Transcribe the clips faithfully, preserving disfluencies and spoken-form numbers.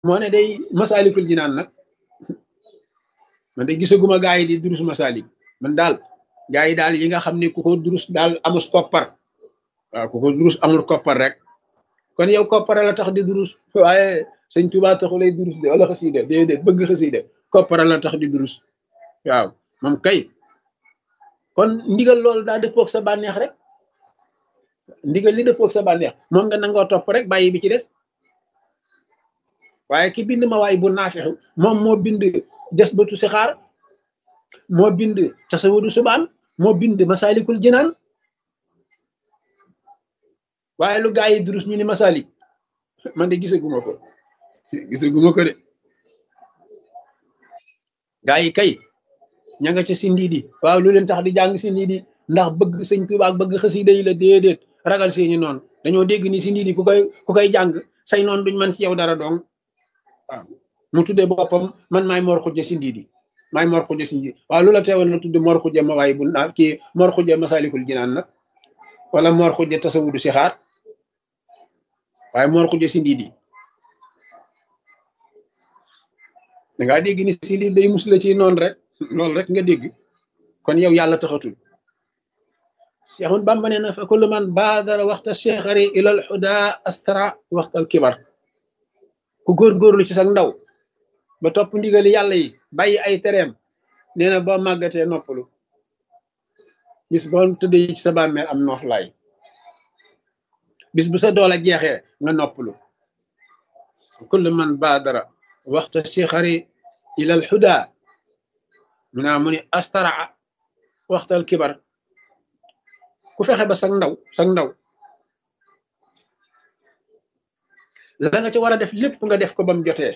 moo ne day Masaalikul Jinaan nag man de gisaguma gaa yi di durus Masaalik man daal gaa yi daal yi nga xam ne ku ko durus daal amus koppar waaw ku ko durus amul koppar rek kon yow koppara la tax di durus waaye sëñ Tuubaa taxu lay durus de wala xasida déedéet bëgg xasida koppara la tax di durus waaw moom kay kon ndigal loolu daa dëppoog sa bànneex rek ndigal li dëppoog sa bànneex moom nga nangoo topp rek bàyyi bi ci des waaye ki bind ma waay bu naafixu moom moo bind jas batu sixaar moo bind tasawudu subaan moo bind Masaalikul Jinaan waaye lu gaa yi durus ñu ni Masaalik man de gisaguma ko gisaguma ko de gaa yi kay ña nga ca sindiidi waaw lu leen tax di jàng sindiidi ndax bëgg sëñ Tuubaa ak bëgg xasida yi la déedéet ragal seeni noonu dañoo dégg ni sindiidi ku koy ku koy jàng say noonu duñ mën ci yow dara dong waaw mu tuddee boppam man maay Mor Xujja sindiidi maay Mor Xujja sindiidi waaw lu la teewal na tudde Mor Xujja ma waay bu naa kii Mor Xujja Masaalikul Jinaan nag wala Mor Xujja tasawudu sixaar waaye Mor Xujja sindiidi dangaa dégg ni sindiidi day musula ci noonu rek loolu rek nga dégg kon yow yàlla taxatul Seexun Bamba nee na fa kullu man baadara waxta cheikhari ilal huda astara waxtal kibar ku góorgóorlu ci sax ndaw ba topp ndigali yàlla yi bàyyi ay tereem nee na boo màggatee noppalu bis boo tëddee ci sa bàmmeel am nooflaay bis bu sa doole jeexee nga noppalu kullu man baadara waxta cheikhari ilal huda mu naa mu ni astara waxtal kibar ku fexe ba sag ndaw sag ndaw la nga ci war a def lépp nga def ko ba mu jotee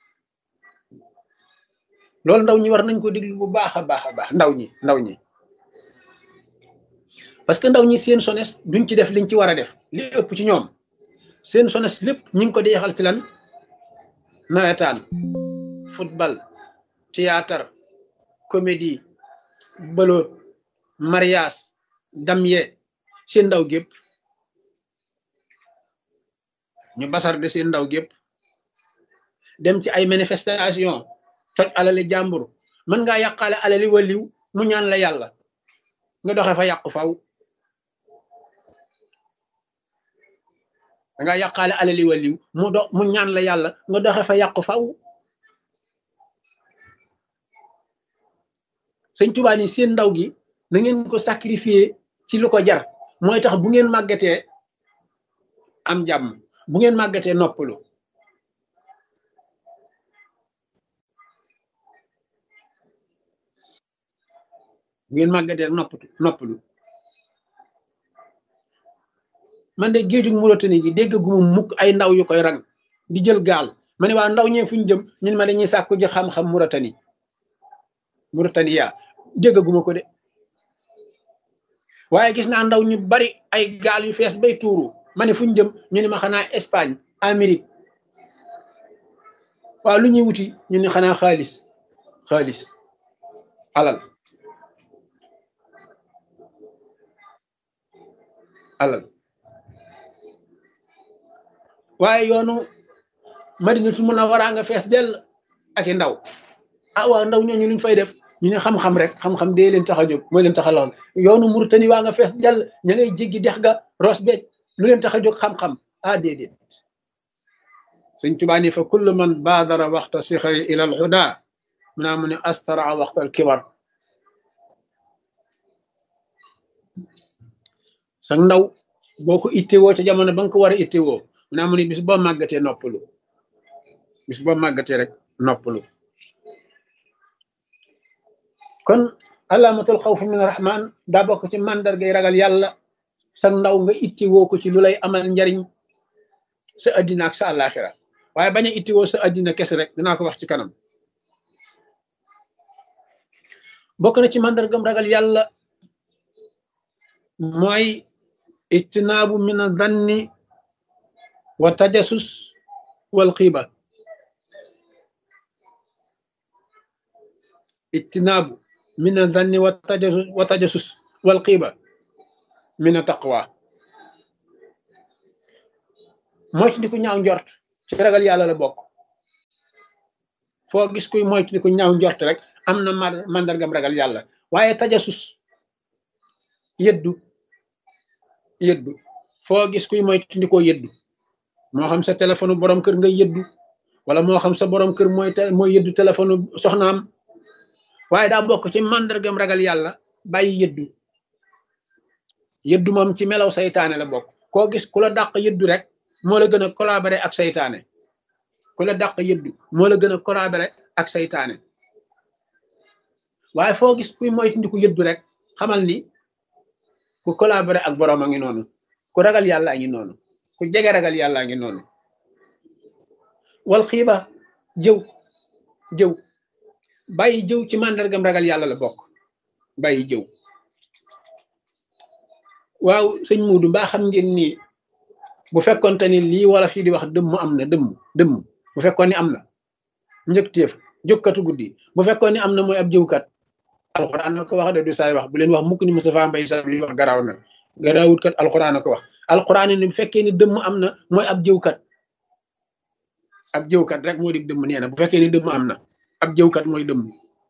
loolu ndaw ñi war nañ ko déglu bu baax a baax a baax ndaw ñi ndaw ñi parce que ndaw ñi seen sones duñ ci def liñ ci war a def li ëpp ci ñoom seen sones lépp ñu ngi ko deexal ci lan nawetaan football théâtre comédie bëloot mariage damye seen ndaw gépp ñu basar de seen ndaw gépp dem ci ay manifestation toj alali jàmbur mën ngaa yàqaale alali waliw mu ñaan la yàlla nga doxe fa yàqu faw da ngaa yàqaale alali waliw mu do mu ñaan la yàlla nga doxe fa yàqu faw sëñ Tuubaa ni seen ndaw gi na ngeen ko sacrifier ci lu ko jar mooy tax bu ngeen màggatee am jàmm bu ngeen màggatee noppalu bu ngeen màggatee noppatu noppalu man de géejug Mauritanie gi dégg gu mu mukk ay ndaw yu koy rang di jël gaal ma ne waa ndaw ñee fu ñu jëm ñun ma dañuy sàkku ji xam-xam Mauritanie Mauritanie yaa dégg gu ma ko de waaye gis naa ndaw ñu bari ay gaal yu fees bay tuuru ma ne fu ñu jëm ñu ne ma xanaa Espagne Amérique waaw lu ñuy wuti ñu ne xanaa xaalis xaalis alal alal waaye yoonu Madinatul Munawwara nga fees dell ak i ndaw ah waaw ndaw ñooñu luñ fay def ñu ne xam-xam rek xam-xam dee leen tax a jóg mooy leen tax a lool yoonu Mauritanie waa nga fees dell ña ngay jéggi dex ga Ross Béthio lu leen tax a jóg xam-xam ah déedéet Sëñ Tuubaa ni fa kullu man baadara waxta sixari ila al huda mu naa mu ne astara waxta al kibar sa ndaw boo ko ittewoo ca jamono ba nga ko war a ittewoo mu naa mu ne bis boo màggatee noppalu bis boo màggatee rek noppalu kon alaamatul xawf min rahman daa bokk ci màndargay ragal yàlla sa ndaw nga ittewoo ko ci lu lay amal njariñ sa addina ak sa àllaaxira waaye bañ a ittewoo sa addina kese rek dinaa ko wax ci kanam bokk na ci màndargam ragal yàlla mooy ijtinaabu min adanni wa tajasus wal xiiba ijtinaabu min adanni wa tajasus wa tajasus wal xiiba min a taqwa mooy ci di ko ñaaw njort ci ragal yàlla la bokk foo gis kuy moytu ku ñaaw njort rek am na mandargam ragal yàlla. waaye tajasus yëddu yëddu foo gis kuy moytu ndi koo yëddu moo xam sa téléphone borom kër nga yëddu wala moo xam sa borom kër mooy mooy yëddu téléphone soxnaam waaye daa bokk ci mandargam ragal yàlla bàyyi yëddu yëddu moom ci melaw saytaane la bokk. koo gis ku la dàq yëddu rek moo la gën a collaborer ak saytaane ku la dàq yëddu moo la gën a collaborer ak saytaane waaye foo gis kuy moytandiku yëddu rek xamal ni ku collaborer ak borom a ngi noonu ku ragal yàlla a ngi noonu ku jege ragal yàlla a ngi noonu. wal xiiba jëw jëw bàyyi jëw ci màndargam ragal yàlla la bokk bàyyi jëw. waaw sëñ Muudu mbaa xam ngeen ni bu fekkoonte ni lii wala fii di wax dëmm am na dëmm dëmm bu fekkoon ni am na njëkteef jókkatu guddi bu fekkoon ni am na mooy ab jëwkat alxuraan na ko wax de du saay wax bu leen wax mukk ni Moustapha Mbaye Sam li wax garaaw na garaawut kat alxuraan na ko wax. alxuraan ni bu fekkee ni dëmm am na mooy ab jëwkat ab jëwkat rek moo di dëmm nee na bu fekkee ni dëmm am na ab jëwkat mooy dëmm.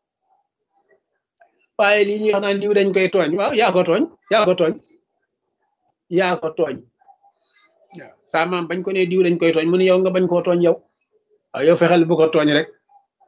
waaye lii ñuy wax naan diw dañ koy tooñ waaw yaa ko tooñ yaa ko tooñ yaa ko tooñ waaw saa maam bañ ko ne diw dañ koy tooñ mu ne yow nga bañ koo tooñ yow waaw yow fexeel bu ko tooñ rek.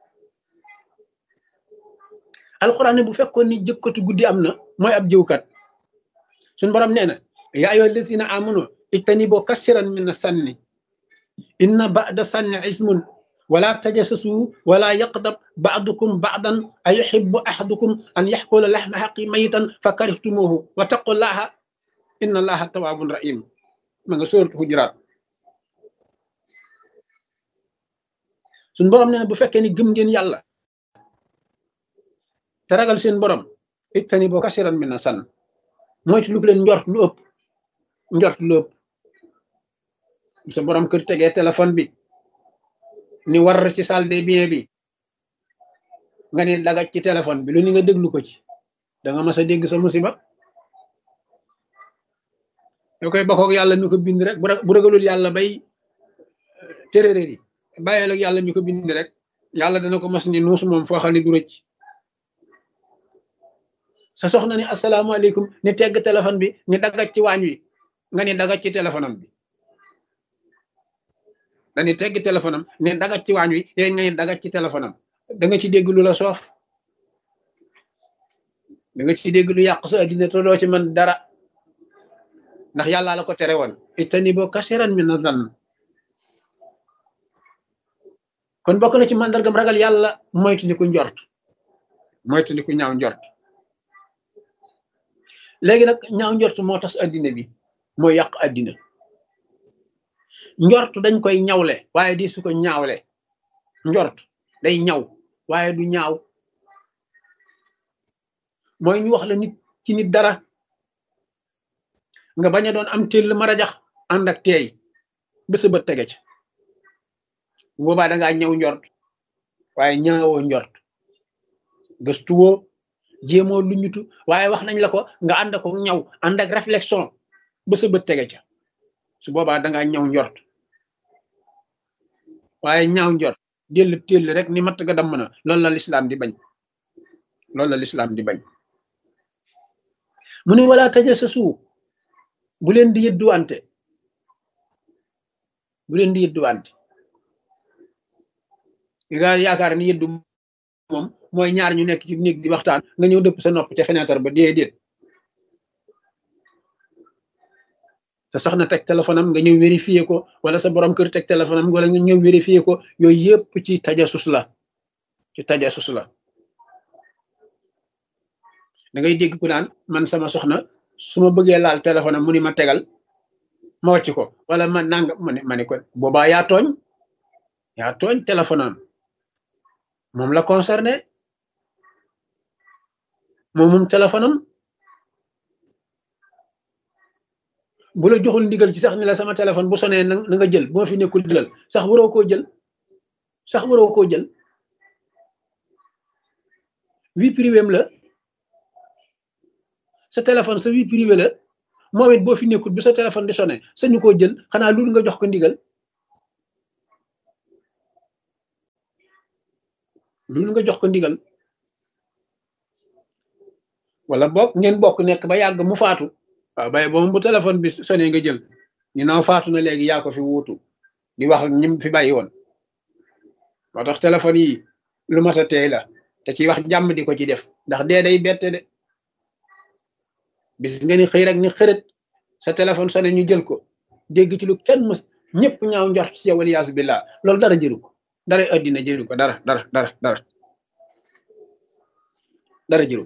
alxuraan ne bu fekkoon ni jëkkatu guddi am na mooy ab jëwkat suñu borom nee na yaa ayyuha allazina amanu ijtanibu kasiran mina sanni inna ba'da sanni ismun wala tajassasu wala yaqdab ba'dukum ba'dan ayuhibbu ahadukum an ya'kula lahma axi mayitan fa karihtumuhu wa taqullaha inna allaha tawwabun rahim ma nga sóoratu Hujuraat. suñu borom nee na bu fekkee ni gëm ngeen yàlla te ragal seen borom ijtanibu kasiran mina sann moytu lu leen njort lu ëpp njort lu ëpp sa borom kër tegee téléphone bi ni war ci salle des biens bi nga ni dagaj ci téléphone bi lu ni nga déglu ko ci da nga mas a dégg sa musiba. yoo koy bokkoog yàlla mi ko bind rek bu ragalul yàlla bay téréréer yi bàyyeel ak yàlla mi ko bind rek yàlla dana ko mas ni nuus moom foo xam ne du rëcc. sa soxna ni asalaamaaleykum ni tegg téléphone bi ni dagaj ci waañ wi nga ni dagaj ci téléphone am bi dani tegg téléphone am ni dagaj ci waañ wi yéen nga ni dagaj ci téléphone am da nga ci dégg lu la soof da nga ci dégg lu yàq sa addina te doo ci mën dara ndax yàlla la ko tere woon ijtanibu kasiran mina zann. kon bokk na ci màndargam ragal yàlla moytu ni ku njort moytu ni ku ñaaw njort. léegi nag ñaaw njort moo tas addina bi mooy yàq addina. njort dañ koy ñawle waaye di su ko ñaawle njort day ñaw waaye du ñaaw mooy ñu wax la nit ci nit dara nga bañ a doon am téll marajax ànd ak teey bés ba tege ca boobaa da ngaa ñaw njort waaye ñaawoo njort gëstuwoo jéemoo lu ñutu waaye wax nañ la ko nga ànd ko ñaw ànd ak réflexion bés ba tege ca su boobaa da ngaa ñaw njort waaye ñaaw njort déll téll rek ni matt ga damm na loolu la lislaam di bañ loolu la lislaam di bañ. mu ne wala tajassasu bu leen di yëdduwante bu leen di yëdduwante nga yaakaar ni yëddu moom mooy ñaar ñu nekk ci néeg di waxtaan nga ñëw dëpp sa nopp ca fenêtre ba déedéet sa soxna teg téléphone am nga ñëw vérifier ko wala sa borom kër teg téléphone am wala nga ñëw vérifier ko yooyu yëpp ci tajassus la ci tajassus la. da ngay dégg ku naan man sama soxna su ma bëggee laal téléphone am mu ni ma tegal ma wàcc ko wala ma nanga ma ne ma ne ko boobaa yaa tooñ yaa tooñ téléphone am moom la concerné moom moom téléphone am bu la joxul ndigal ci sax ni la sama téléphone bu sonee na nga jël boo fi nekkul jëlal sax waroo koo jël sax waroo koo jël vie privée la sa téléphone sa vie privée la moom it boo fi nekkul bu sa téléphone di sonné sañu koo jël xanaa loolu nga jox ko ndigal lu nga jox ko ndigal wala bokk ngeen bokk nekk ba yàgg mu faatu waaw bay boobu bu téléphone bi sonné nga jël ñu naaw faatu na léegi yaa ko fi wuutu di wax ak ñim fi bàyyi woon moo tax téléphone yi lu mat a teey la te ci wax jàmm di ko ci def ndax dee day bette de bis nga ni xëy rek ni xërët sa téléphone sonné ñu jël ko dégg ci lu kenn mës ñëpp ñaaw njort ci yow waliyaasu billah loolu dara jëru ko dara addina jëru ko dara dara dara dara dara jëru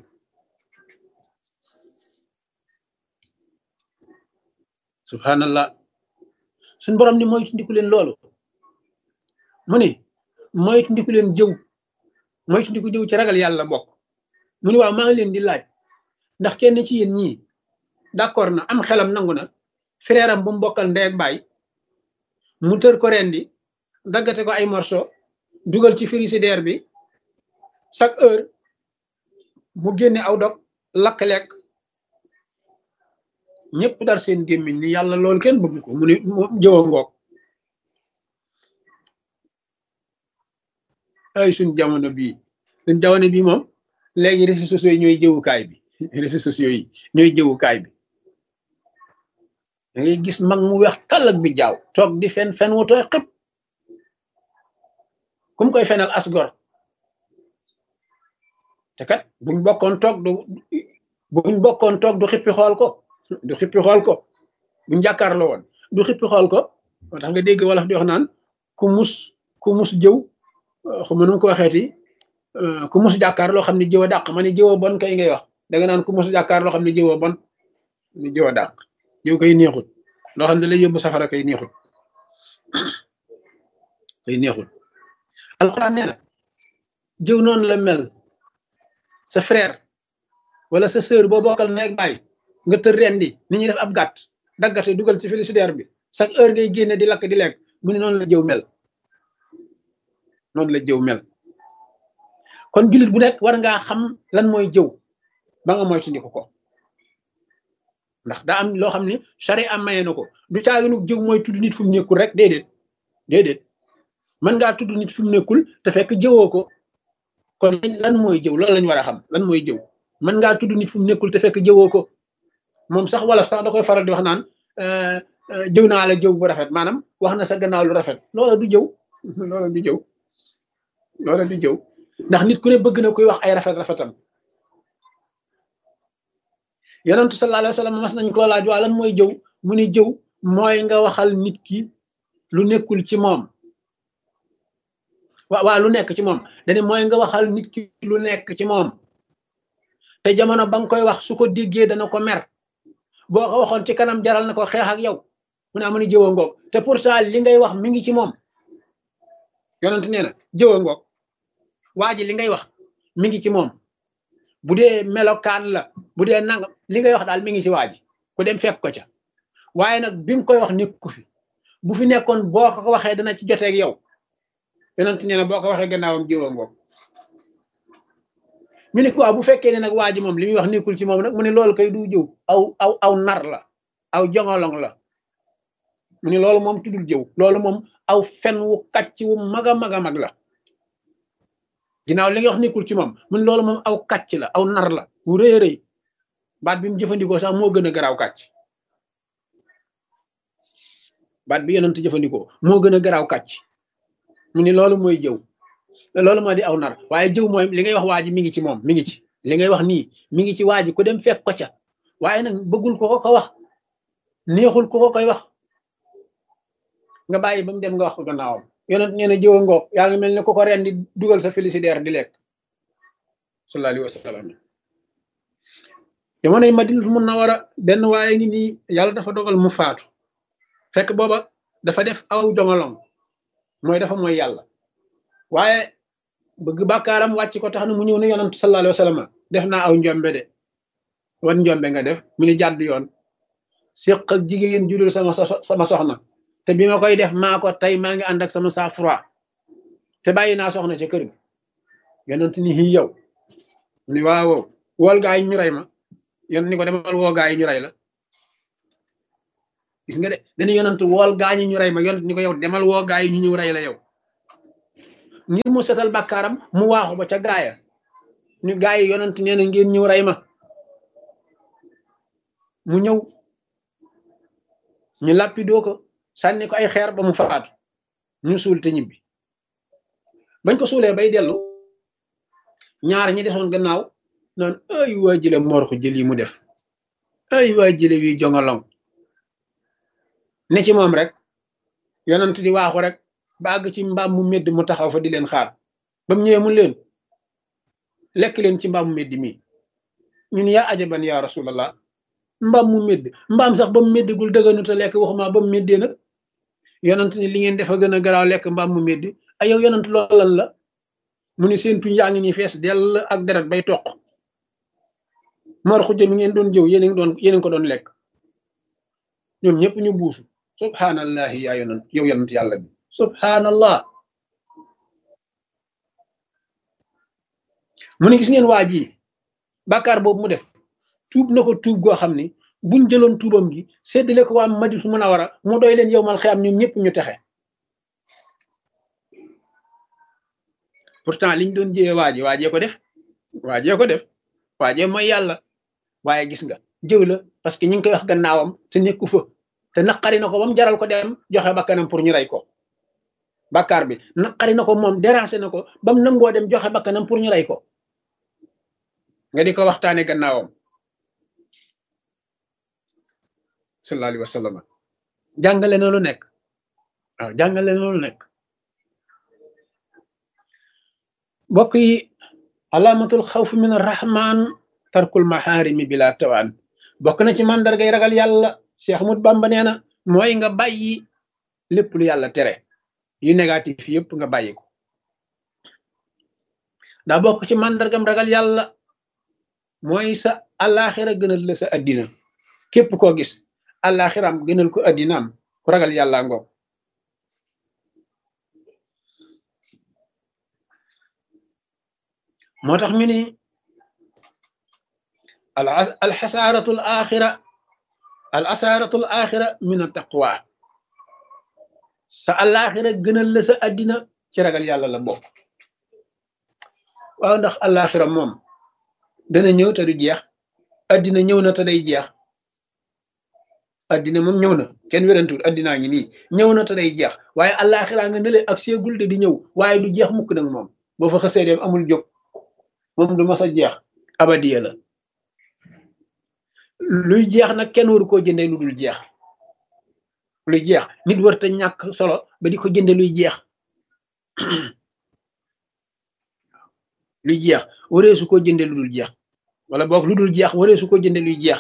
subhanallah suñ borom ni moytu ndiku leen loolu mu ni moytu ndiku leen jëw moytu ndiku jëw ci ragal yàlla bokk mu ni waaw maa ngi leen di laaj ndax kenn ci yéen ñii d'accord na am xelam nangu na frère am bu mu bokkal ndey ak baay mu tër ko rendi daggate ko ay morceau dugal ci frigidaire bi chaque heure mu génne aw dog lakk lekk ñëpp dar seen gémmiñ ni yàlla loolu kenn bëgg ko mu ni jëwa ngoog ay suñ jamono bii suñ jamono bii moom léegi réseaux sociaux yi ñooy jëwukaay bi réseaux sociaux yi ñooy jëwukaay bi da ngay gis mag mu weex tàllak bi jaaw toog di fen fen wu tooy xëpp kum koy fenal asgor te kat buñ bokkoon toog du buñ bokkoon toog du xippi xool ko du xippi xool ko buñ jàkkaarloo woon du xippi xool ko moo tax nga dégg wala di wax naan ku mus ku mus jëw xuma nu ko waxeeti ku mus jàkkaar loo xam ne jëw a dàq ma ni jëw a bon kay ngay wax da nga naan ku mus jàkkaar loo xam ne jëw a bon ni jëw a dàq jëw koy neexut loo xam ne lay yóbbu safara kay neexut kay neexut alxuraan nee na jëw noonu la mel sa frère wala sa sœur boo bokkal nekk bàyyi nga tër rendi ni ñuy def ab gàtt daggate dugal ci frigidaire bi chaque heure ngay génne di lakk di lekk mu ne noonu la jëw mel noonu la jëw mel kon jullit bu nekk war ngaa xam lan mooy jëw ba nga moytandiku ko ndax daa am loo xam ni charia am maye na ko du caaginu jëw mooy tudd nit fu mu nekkul rek déedéet déedéet mën ngaa tudd nit fu mu nekkul te fekk jëwoo ko kon lan mooy jëw loolu lañ war a xam lan mooy jëw mën ngaa tudd nit fu mu nekkul te fekk jëwoo ko moom sax wala sax da koy faral di wax naan jëw naa la jëw bu rafet maanaam wax na sa gannaaw lu rafet loola du jëw loola du jëw loola du jëw ndax nit ku ne bëgg na koy wax ay rafet rafetam yonentu sallallahu alayhi wa sallam mas nañ koo laaj waa lan mooy jëw mu ni jëw mooy nga waxal nit ki lu nekkul ci moom waa waa lu nekk ci moom dane mooy nga waxal nit ki lu nekk ci moom te jamono ba nga koy wax su ko déggee dana ko mer boo ko waxoon ci kanam jaral na ko xeex ak yow mu ne amu ni jëwa ngoog te pourtant li ngay wax mi ngi ci moom yonent nee na jëwa ngoog waa ji li ngay wax mi ngi ci moom bu dee melokaan la bu dee nangam li ngay wax daal mi ngi ci waa ji ku dem fekk ko ca waaye nag bi nga koy wax nekku fi bu fi nekkoon boo ko waxee dana ci joteeg yow yonent nee na boo ko waxee gannaawam jëwa ngoog ñu ne quoi bu fekkee ne nag waa ji moom li muy wax nekkul ci moom nag mu ne loolu kay du jëw aw aw aw nar la aw jongolong la mu ne loolu moom tuddul jëw loolu moom aw fen wu kàcc wu mag a mag a mag la ginnaaw li nga wax nekkul ci moom mu ne loolu moom aw kàcc la aw nar la wu rëy a rëy baat bi mu jëfandikoo sax moo gën a garaaw kàcc baat bi yonent jëfandikoo moo gën a garaaw kàcc mu ne loolu mooy jëw loolu moo di aw nar waaye jëw mooy li ngay wax waa ji mi ngi ci moom mi ngi ci li ngay wax nii mi ngi ci waa ji ku dem fekk ko ca waaye nag bëggul ko ko ko wax neexul ko ko koy wax nga bàyyi ba mu dem nga wax ko gannaawam yonent nee na jëwa ngoog yaa ngi mel ne ko ko ren di dugal sa frigidaire di lekk sallallahu alayhi wa sallam jamonoy Madinatul Munawwara benn waaye ngi nii yàlla dafa dogal mu faatu fekk booba dafa def aw jongolong mooy dafa mooy yàlla waaye bëgg bàkkaaram wàcc ko tax na mu ñëw ne yonent sallallahu alayhi wa sallam def naa aw njombe de wan njombe nga def mu ni jàdd yoon séq ak jigéen judul sama sama soxna te bi ma koy def maa ko tey maa ngi ànd ak sama sang-froid te bàyyi naa soxna ca kër gi yonent ni xii yow mu ni waaw wool gaa yi ñu rey ma yonent ni ko demal woo gaa yi ñu rey la gis nga de dañu yonent wool gaa yi ñu rey ma yonent ni ko yow demal woo gaa yi ñu ñëw rey la yow ngir mu setal bàkkaaram mu waaxu ba ca gaaya ñu gaay yi yonent nee na ngeen ñëw rey ma mu ñëw ñu làppidoo ko sànni ko ay xeer ba mu faatu ñu suul te ñibbi bañ ko suulee bay dellu ñaar ñi desoon gannaaw naan ay waa jële Mor Xuja lii mu def ay waa jële wi jongolong ne ci moom rek yonent di waaxu rek ba àgg ci mbaam mu medd mu taxaw fa di leen xaar ba mu ñëwee mu leen lekk leen ci mbaam mu medd mii ñun yaa ajaban yaa rasulallah mbaam mu medd mbaam sax ba mu meddagul dëgganu te lekk waxuma ba mu meddee nag yonent ni li ngeen defa gën a garaaw lekk mbaam mu medd ay yow yonent loolal la mu ni seen tuñ yaa ngi nii fees dell ak deret bay toq Mor Xuja mi ngeen doon jëw yéen a ngi doon yéen a ngi ko doon lekk ñoom ñëpp ñu buusu subhanallahi yaa yonent yow yonent yàlla bi subhanallah mu ne gis ngeen waa ji bàkkaar boobu mu def tuub na ko tuub goo xam ni buñ jëloon tuubam gi séddale ko waa Madina Munawara mu doy leen yow mal xiyaam ñoom ñëpp ñu texe pourtant liñ doon jëwee waaji waajee ko def waajee ko def waajee mooy yàlla waaye gis nga jëw la parce que ñi ngi koy wax gannaawam te nekku fa te naqari na ko ba mu jaral ko dem joxe bakkanam pour ñu rey ko bàkkaar bi naqari na ko moom déranger na ko ba mu nangoo dem joxe bakkanam pour ñu rey ko nga di ko waxtaane gannaawam sallallahu alayhi wa sallam jàngale na lu nekk waaw jàngale na lu nekk bokk yi alaamatul xawf min arrahman tarkul maharimi bila tawaan bokk na ci mandargay ragal yàlla Cheikh Ahmad Bamba nee na mooy nga bàyyi lépp lu yàlla tere yu négatif yëpp nga bàyyi ko daa bokk ci mandargam ragal yàlla mooy sa àllaaxira gënal la sa addina képp koo gis àllaaxiram gënal ko addinaam ku ragal yàlla ngoog moo tax ñu ni al alxasaaratul axira al asaaratul axira min a taqwa sa àllaaxira gënal la sa addina ci ragal yàlla la bokk waaw ndax àllaaxira moom dana ñëw te du jeex addina ñëw na te day jeex addina moom ñëw na kenn wérantuwul addinaa ngi nii ñëw na te day jeex waaye àllaaxira nga nële ak seegul te di ñëw waaye du jeex mukk nag moom boo fa xësee dem amul jóg moom du mas a jeex abadiya la luy jeex nag kenn waru koo jëndee lu dul jeex luy jeex nit war te ñàkk solo ba di ko jënde luy jeex luy jeex waree su ko jënde lu dul jeex wala boog lu dul jeex waree su ko jënde luy jeex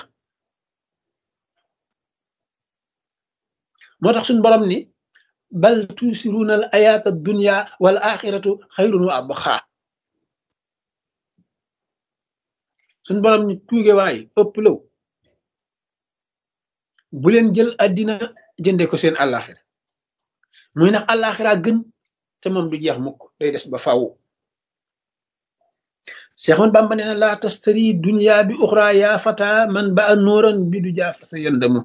moo tax suñ borom ni bal tusiruuna al ayaata dunya wal axiratu xayrun wa abqa suñ borom ni tuuge waay ëpp law bu leen jël addina jënde ko seen àllaaxira muy nag àllaaxira gën te moom du jeex mukk day des ba faaw Seex Ahmadu Bamba nee na laa tastari dunya bi uxra yaa fata man ba a nooran bi du jaa fa sa yëndamu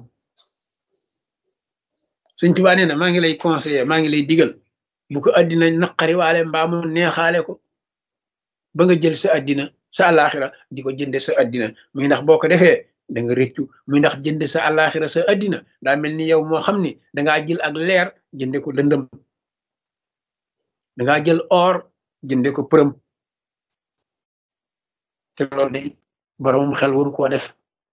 Sëñ Tuubaa nee na maa ngi lay conseiller maa ngi lay digal bu ko addina naqari waale mbaa mu neexaale ko ba nga jël sa addina sa àllaaxira di ko jënde sa addina muy ndax boo ko defee da nga rëccu muy ndax jënde sa àllaaxira sa addina daa mel ni yow moo xam ni dangaa jël ak leer jënde ko lëndëm dangaa jël or jënde ko përëm te loolu de boromum xel waru koo def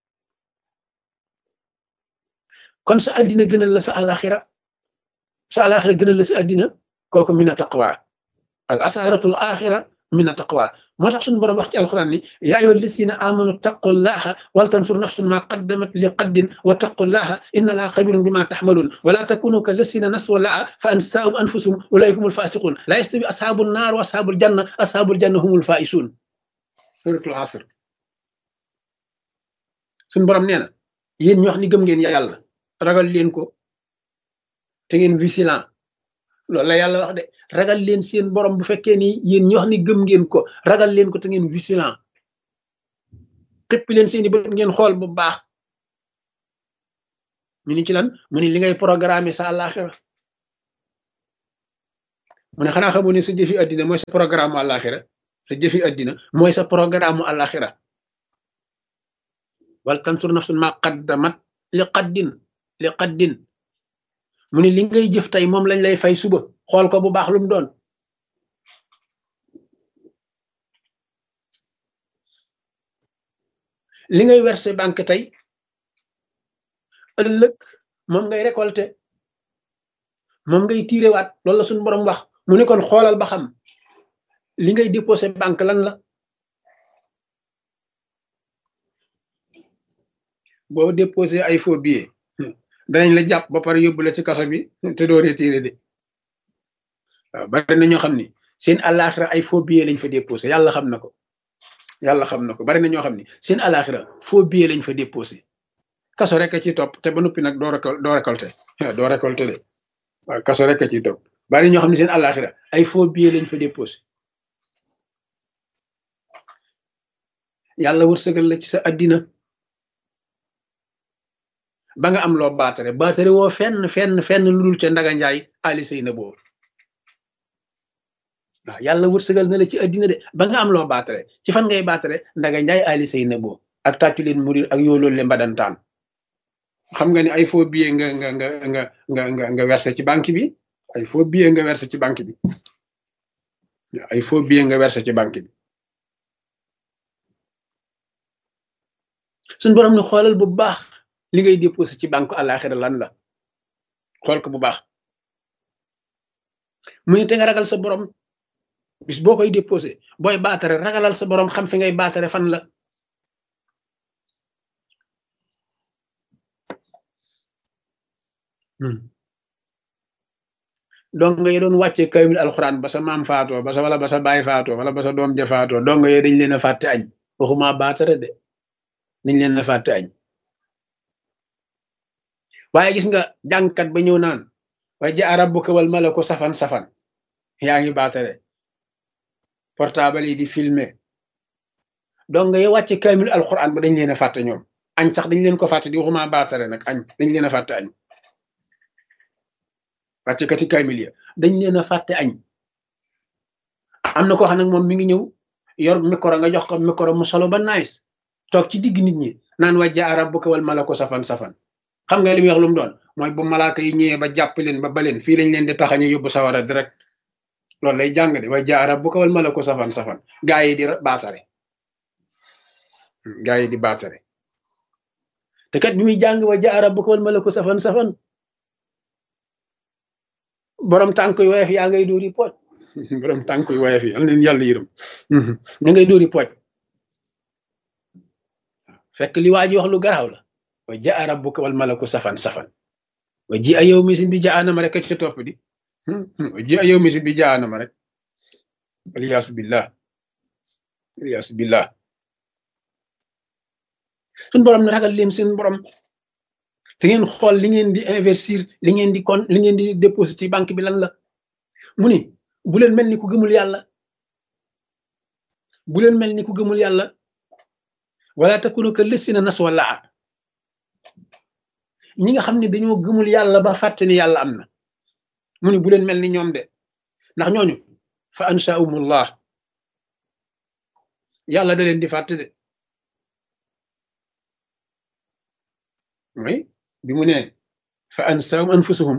kon sa addina gënal la sa àllaaxira sa àllaaxira gënal la sa addina kooku mina taqwa al asaratul axira mina taqwa moo tax suñu borom wax ci alquran ni yaa ayyuha llazina amanu taqullaha wal tanzur nafsun ma qaddamat li qaddin wa taqullaha inna allaha xabirun bima taxmalun wala takunu ka llazina nasu llaha fa ansaahum anfusahum ulaika humul fasiqun la yastawi ashabun naar wa ashabul janna ashabul janna humul faisun suratul asr suñu borom nee na yéen ñu wax ni gëm ngeen yàlla ragal leen ko te ngeen vigilant loolu la yàlla wax de ragal leen seen borom bu fekkee ni yéen ñi wax ni gëm ngeen ko ragal leen ko te ngeen vigilant xëppi leen seeni bët ngeen xool bu baax ñu ni ci lan mu ni li ngay programmer sa àllaaxira mu ne xanaa xamoo ne sa jëfi addina mooy sa programme mu àllaaxira sa jëfi addina mooy sa programme mu àllaaxira wal tansur nafsun ma qaddamat li qaddin li qaddin mu ne li ngay jëf tey moom lañ lay fay suba xool ko bu baax lu mu doon li ngay verser banque tey ëllëg moom ngay récolter moom ngay tiirewaat loolu la suñu borom wax mu ne kon xoolal ba xam li ngay déposer banque lan la boo déposer ay faux billets danañ la jàpp ba pare yóbbu la ci kaso bi te doo retiré de waaw bari na ñoo xam ni seen àllaaxira ay faux billets lañ fa déposer yàlla xam na ko yàlla xam na ko bari na ñoo xam ni seen àllaaxira faux billets lañ fa déposer kaso rek a ci topp te ba noppi nag doo récol doo récolter doo récolter de waaw kaso rek a ci topp bari ñoo xam ne seen àllaaxira ay faux billets lañ fa déposer yàlla wërsëgal la ci sa addina ba nga am loo baatare baatare woo fenn fenn fenn lu dul ca Ndaga Njaay Ali Sey na boobu waaw yàlla wërsëgal na la ci addina de ba nga am loo baatare ci fan ngay baatare Ndaga Njaay Ali Sey na boobu ak tàccu leen murir ak yoo loolu le mbadantaan xam nga ni ay faux billets nga nga nga nga nga nga nga versé ci banque bi ay faux billets nga versé ci banque bi ay faux billets nga versé ci banque bi suñ borom ne xoolal bu baax li ngay déposé ci banque àllaaxira lan la xool ko bu baax mu ne te nga ragal sa borom bis boo koy déposé booy baatare ragalal sa borom xam fi ngay baatare fan la donc nga doon wàccee kaamil alxuraan ba sa maam faatoo ba sa wala ba sa baay faatoo wala ba sa doom ja faatoo donc yooyu dañ leen a fàtte añ waxuma baatare de dañ leen a fàtte añ waaye gis nga jàngkat ba ñëw naan wa jaa rabbuka wal malaku safan safan yaa ngi baatare portable yi di filmer donc nga wàcce kaamil alxuraan ba dañ leen a fàtte ñoom añ sax dañ leen ko fàtte di waxuma baatare nag añ dañ leen a fàtte añ wàcce kati kaamil ya dañ leen a fàtte añ am na ko xam nag moom mi ngi ñëw yor micro nga jox ko micro mu solo ba nice toog ci digg nit ñi naan wa jaa rabbuka wal malaku safan safan xam nga li muy wax lu mu doon mooy bu malaaka yi ñëwee ba jàpp leen ba baleen fii lañ leen di taxañu yóbbu sawara direct loolu lay jàng de wa jaa rabbuka wal malaku safan safan gaa yi di baatare gaa yi di baatare te kat bi muy jàng wa jaa rabbuka wal malaku safan safan borom tànk yu woyof yaa ngay dóori pooj borom tànk yu woyof yi am leen yàlla yërëm ña ngay dóori pooj fekk li waa ji wax lu garaaw la wa jaa rabbuka wal malaku safan safan wa ji a yow misin bi jaanama rek ca topp di wa ji a yow misin bi jaanama rek aliyaasu billah aliyaasu billah suñ borom ne ragal leen seen borom te ngeen xool li ngeen di investir li ngeen di kon li ngeen di déposer ci banque bi lan la mu ni bu leen mel ni ku gëmul yàlla bu leen mel ni ku gëmul yàlla wala takunu ka lësina nas wala ñi nga xam ne dañoo gëmul yàlla ba fàtte ni yàlla am na mu ni bu leen mel ni ñoom de ndax ñooñu fa ansaahumullah yàlla da leen di fàtte de oui bi mu ne fa ansaahum anfusahum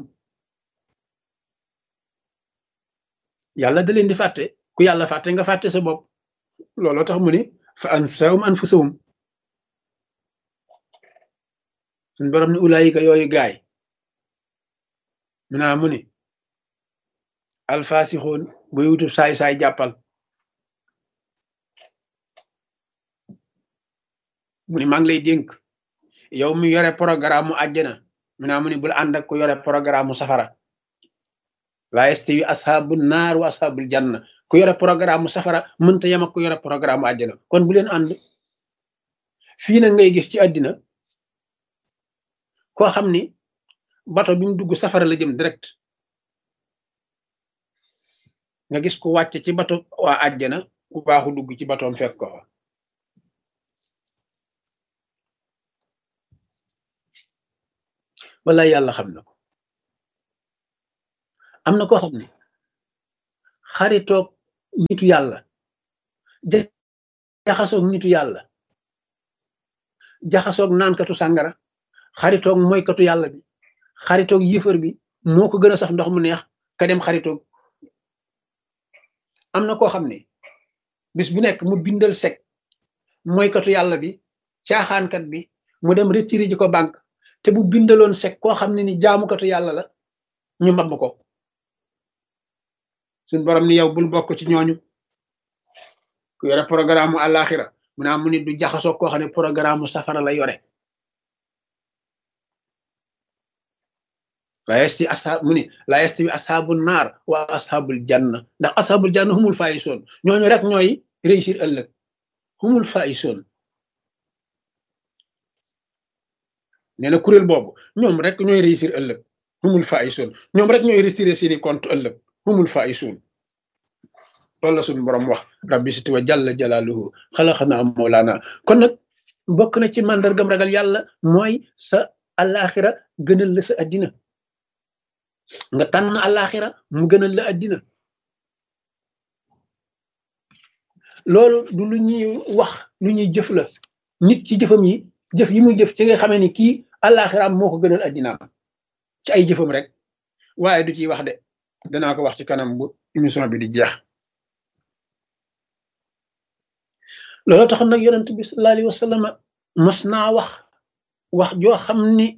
yàlla da leen di fàtte ku yàlla fàtte nga fàtte sa bopp looloo tax mu ni fa ansaahum anfusahum suñ borom ne ulaayika yooyu gaay mu naa mu ni alfaasixoon buy wutub saay-saay jàppal mu ni maa ngi lay dénk yow mi yore programme mu àjjana mu naa mu ni bul ànd ak ku yore programme mu safara laa yastawi asxaabu naar wa asxaabul janna ku yore programme mu safara mënta yem ak ku yore programme mu àjjana kon bu leen ànd fii nag ngay gis ci àddina koo xam ni bato bi mu dugg safara la jëm direct nga gis ku wàcc ci bato waa àjjana ku baaxu dugg ci batoom fekk ko fa wala yàlla xam na ko am na koo xam ne xaritoog nitu yàlla jaxasoog nitu yàlla jaxasoog naankatu sàngara xaritoog moykatu yàlla bi xaritoog yëfër bi moo ko gën a sax ndox mu neex ka dem xaritoog am na koo xam ne bis bu nekk mu bindal sec moykatu yàlla bi caaxaankat bi mu dem retiré ji ko banque te bu bindaloon sec koo xam ne ni jaamukatu yàlla la ñu mab ko suñ borom ni yow bul bokk ci ñooñu ku yore programme mu àllaaxira mu naa mu nit du jaxasoo koo xam ne programme mu safara la yore la yasti ashaab mu ni la yasti bi ashaabul naar wa ashaabul janna ndax ashaabul janna humul faa'isoon ñooñu rek ñooy réussir ëllëg humul faa'isoon nee na kuréel boobu ñoom rek ñooy réussir ëllëg humul faa'isoon ñoom rek ñooy retiré seeni compte ëllëg humul faa'isoon loolu la suñu borom wax rabbi siti wa jalla jalaaluhu xalaqana mawlaana kon nag bokk na ci màndargam ragal yàlla mooy sa àllaaxira gënal la sa addina nga tànn àllaaxira mu gënal la addina loolu du lu ñuy wax lu ñuy jëf la nit ci jëfam yi jëf yi muy jëf ci nga xamee ni kii àllaaxiraam moo ko gënal addinaam ci ay jëfam rek waaye du ciy wax de danaa ko wax ci kanam bu émission bi di jeex loolu tax nag yonent bi sallallahu alayhi wa sallam mas naa wax wax joo xam ni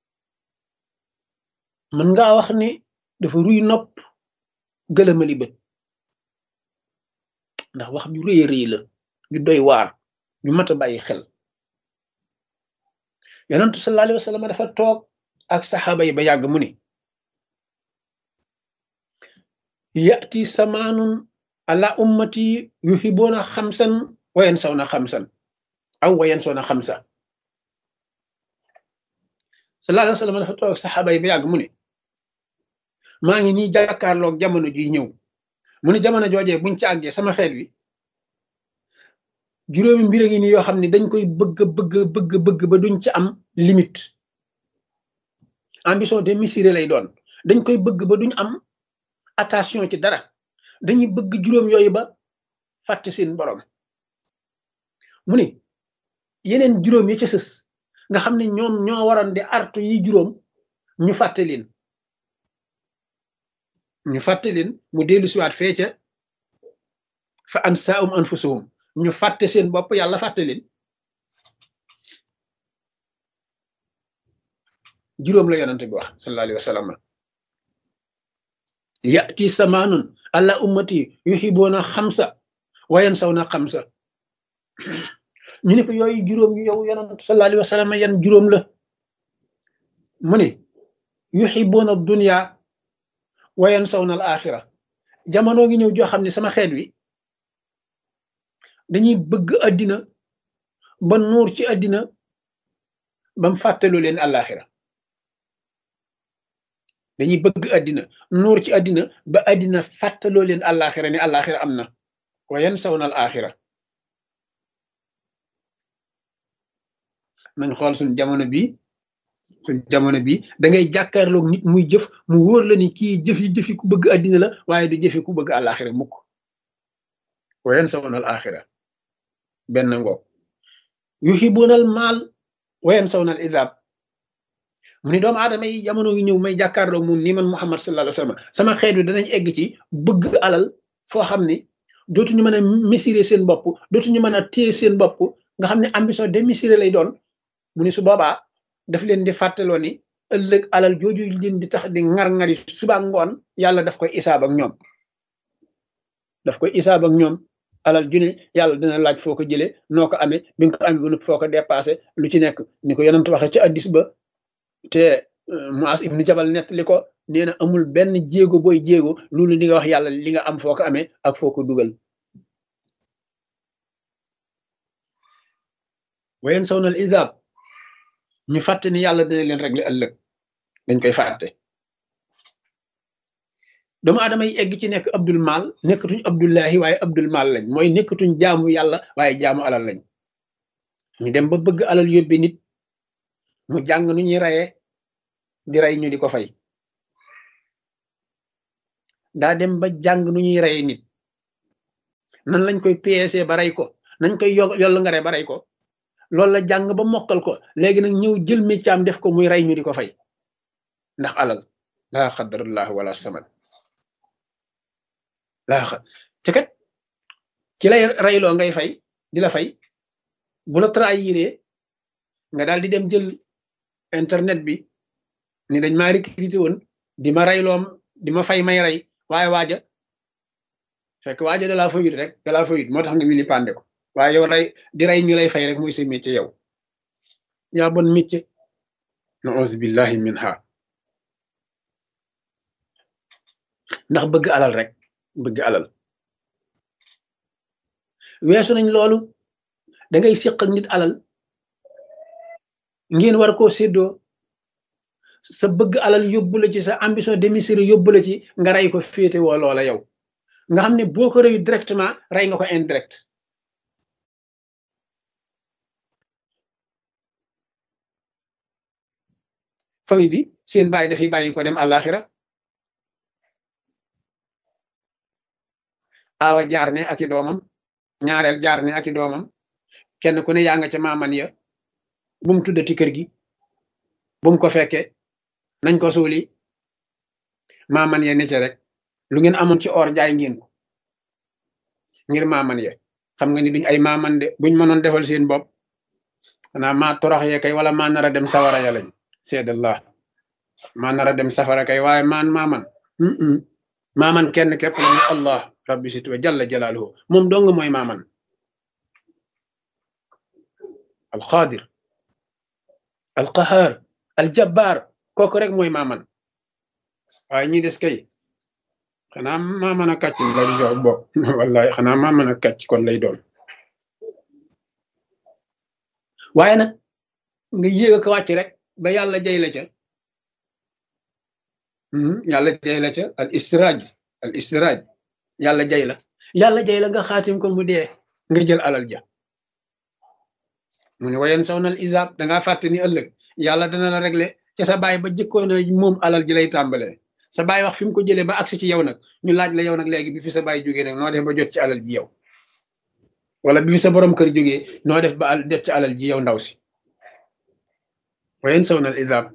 mën ngaa wax ni dafa ruy nopp gëlëmali bët ndax wax ju rëy rëy la ju doy waar ju mat a bàyyi xel yonent sallallahu alayhi wa sallam dafa toog ak saxaaba yi ba yàgg mu ni yati samaanun ala ummati yuhibuuna xamsan wayen saw na xamsan aw wayen saw na xamsa sallallahu alayhi wa sallam dafa toog ak saxaaba yi ba yàgg mu ni maa ngi nii jàkkaarloog jamono ji ñëw mu ni jamono joojee buñ ci àggee sama xeet wi juróomi mbir a ngi nii yoo xam ne dañ koy bëgg bëgg bëgg bëgg ba duñ ci am limite ambition démesurée lay doon dañ koy bëgg ba duñ am attention ci dara dañuy bëgg juróom yooyu ba fàtte seen borom mu ni yeneen juróom yi ca sës nga xam ne ñoom ñoo waroon di artu yi juróom ñu fàtte leen ñu fàtte leen mu dellu siwaat fee ca fa ansaahum anfusahum ñu fàtte seen bopp yàlla fàtte leen juróom la yonante bi wax sallallahu alayhi wa sallam yati samaanun ala ummati yuhibuuna xamsa wa yansawna xamsa ñu ne ko yooyu juróom yu yow yonant sallallahu alayhi wa sallam yan juróom la mu ne yuhibuuna dunya wa yansawna al axira jamono ngi ñëw joo xam ne sama xeet wi dañuy bëgg addina ba nuur ci addina bam fàttaloo leen àllaaxira dañuy bëgg addina nuur ci addina ba addina fàttaloo leen àllaaxira ni àllaaxira am na wa yansawna al axira nañ xool suñ jamono bi suñ jamono bi da ngay jàkkaarloog nit muy jëf mu wóor la ni kii jëf yi jëfi ku bëgg addina la waaye du jëfi ku bëgg àllaaxira mukk wa yansawna al axira benn ngoog yuhibuuna al maal wa yansawna al izaab mu ni doomu aadama yi jamono yi ñëw may jàkkaarloog moom nii man Muhammad sallallahu alayhi wa sallam sama xeet wi danañ egg ci bëgg alal foo xam ni dootuñu mën a mesurer seen bopp dootuñu mën a téye seen bopp nga xam ne ambition démesurée lay doon mu ni su boobaa daf leen di fàttaloo ni ëllëg alal jooju leen di tax di ŋar-ŋari suba ngoon yàlla daf koy isaab ak ñoom daf koy isaab ak ñoom alal ju ne yàlla dina laaj foo ko jëlee noo ko amee bi nga ko amee ba noppi foo ko dépassé lu ci nekk ni ko yonent waxee ci addis ba te Muaz ibnu Jabal nettali ko nee na amul benn jéego booy jéego loolu li nga wax yàlla li nga am foo ko amee ak foo ko dugal wayen saw nal isaab ñu fàtte ni yàlla dina leen régler ëllëg dañ koy fàtte doomu aadama yi egg ci nekk abdul mal nekkatuñ abdullahi waaye abdul mal lañ mooy nekkatuñ jaamu yàlla waaye jaamu alal lañ ñu dem ba bëgg alal yóbbe nit mu jàng nu ñuy rayee di rey ñu di ko fay daa dem ba jàng nu ñuy rey nit nan lañ koy piéger ba rey ko nañ koy yo yollu nga re ba rey ko loolu la jàng ba mokkal ko léegi nag ñëw jël méccaam def ko muy rey ñu di ko fay ndax alal laa xadarallah wala samad laa xa te kat ci lay reyloo ngay fay di la fay bu la trahiré nga daal di dem jël internet bi ni dañ maa recruté woon di ma reyloom di ma fay may rey waaye waaja fekk waaja da laa fayut rek da laa fayut moo tax nga wili pande ko waaye yow rey di rey ñu lay fay rek muy sa métier yow yaa bon métier na auzu billahi min ha ndax bëgg alal rek bëgg alal weesu nañ loolu da ngay séq ak nit alal ngeen war koo séddoo sa bëgg alal yóbbu la ci sa ambition démesurée yóbbu la ci nga rey ko féete woo loola yow nga xam ne boo ko reyu directement rey nga ko indirect famille bi seen bàyyi dafay bàyyi ko dem àllaaxira aawa jaar ne ak i doomam ñaareel jaar ne ak i doomam kenn ku ne yaa nga ca maaman ya bu mu tuddati kër gi bu mu ko fekkee nañ ko suuli maaman ya ne ca rek lu ngeen amoon ci or jaay ngeen ko ngir maaman ya xam nga ni duñ ay maaman de buñ mënoon defal seen bopp xanaa maa torox yee kay wala maa nar a dem sawara ya lañ seedallah maa nar a dem safara kay waaye maan maaman maaman kenn képp la allah rabbi sit wa jalla jalaaluhu moom dong mooy maaman alqaadir alqahaar aljabbaar kooku rek mooy maaman waaye ñi des kay xanaa maaman a kàcc lay jox bopp wallahi xanaa maaman a kàcc kon lay doon waaye nag nga yéeg ko wàcc rek ba yàlla jay la ca yàlla jay la ca al istiraaj al istiraaj yàlla jay la yàlla jay la nga xaatim ko mu dee nga jël alal ja mu ne wayen saw nal isaab dangaa fàtte ni ëllëg yàlla dana la régler ca sa baay ba jëkkoon a moom alal ji lay tàmbalee sa baay wax fi mu ko jëlee ba agsi ci yow nag ñu laaj la yow nag léegi bi fi sa baay jógee nag noo def ba jot ci alal ji yow wala bi fi sa borom kër jógee noo def ba def ci alal ji yow ndaw si wayen saw nal isaab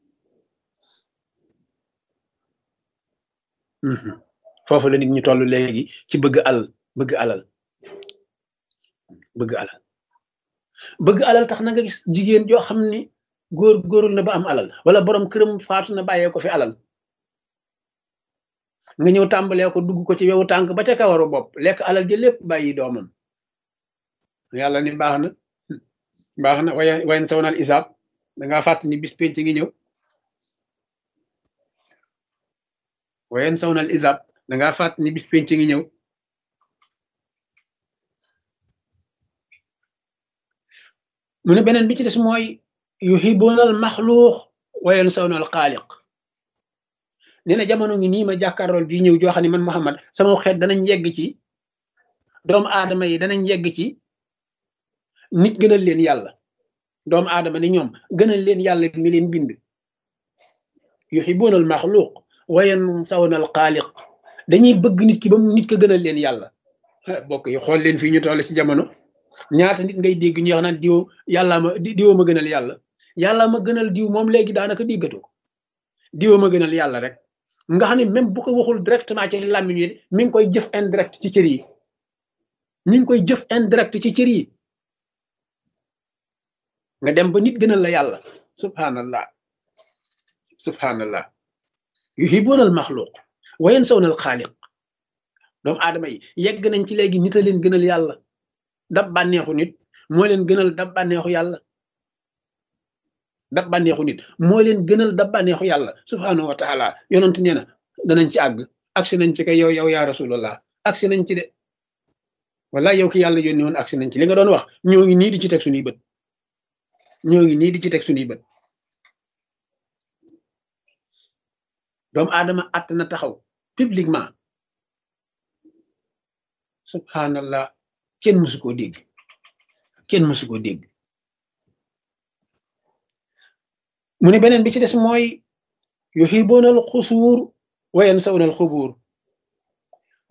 foofu la nit ñi toll léegi ci bëgg alal bëgg alal bëgg alal bëgg alal tax na nga gis jigéen joo xam ni góor góorul na ba am alal wala borom këram faatu na bàyyee ko fi alal nga ñëw tàmbalee ko dugg ko ci wewu tànk ba ca kawaru bopp lekk alal ji lépp bàyyi doomam yàlla ni baax na baax na way wayen sawnal isaab dangaa fàtt ni bis penc ngi ñëw wayen sawnal isaab dangaa fàtt ni bis penc ngi ñëw mu ne beneen bi ci des mooy yuhibuunal maxluux wayen sawnal xaaliq nee na jamono ngi nii ma jàkkaarlool di ñëw joo xam ne man Muhammad sama xeet danañ yegg ci doomu aadama yi danañ yegg ci nit gënal leen yàlla doomu aadama ni ñoom gënal leen yàlla mi leen bind yuhibuunal maxluuq wayen sawnal xaaliq dañuy bëgg nit ki ba nit ko gënal leen yàlla bokk yi xool leen fii ñu toll ci jamono ñaata nit ngay dégg ñu wax naan diw yàllaa ma diwoo ma gënal yàlla yàllaa ma gënal diw moom léegi daanaka déggatu ko diwoo ma gënal yàlla rek nga xam ne même bu ko waxul directement ci làmmiñ yi mi ngi koy jëf indirect ci cër yi mi ngi koy jëf indirect ci cër yi nga dem ba nit gënal la yàlla subhanallah subhanallah yuhibuunal maxluuq wa yansawna xaaliq doomu aadama yi yegg nañ ci léegi nit a leen gënal yàlla dab bànneexu nit moo leen gënal dab bànneexu yàlla dab bànneexu nit moo leen gënal dab bànneexu yàlla subhanahu wa taala yonent nee na danañ ci àgg agsi nañ ci kay yow yow yaa rasulallah agsi nañ ci de wala yow ki yàlla yónni woon agsi nañ ci li nga doon wax ñoo ngi nii di ci teg suñuy bët ñoo ngi nii di ci teg suñuy bët doomu aadama att na taxaw publiquement subhanallah kenn mësu koo dégg kenn mësu koo dégg mu ne beneen bi ci des mooy yuhibuuna al xusuur wa yansawna al xubuur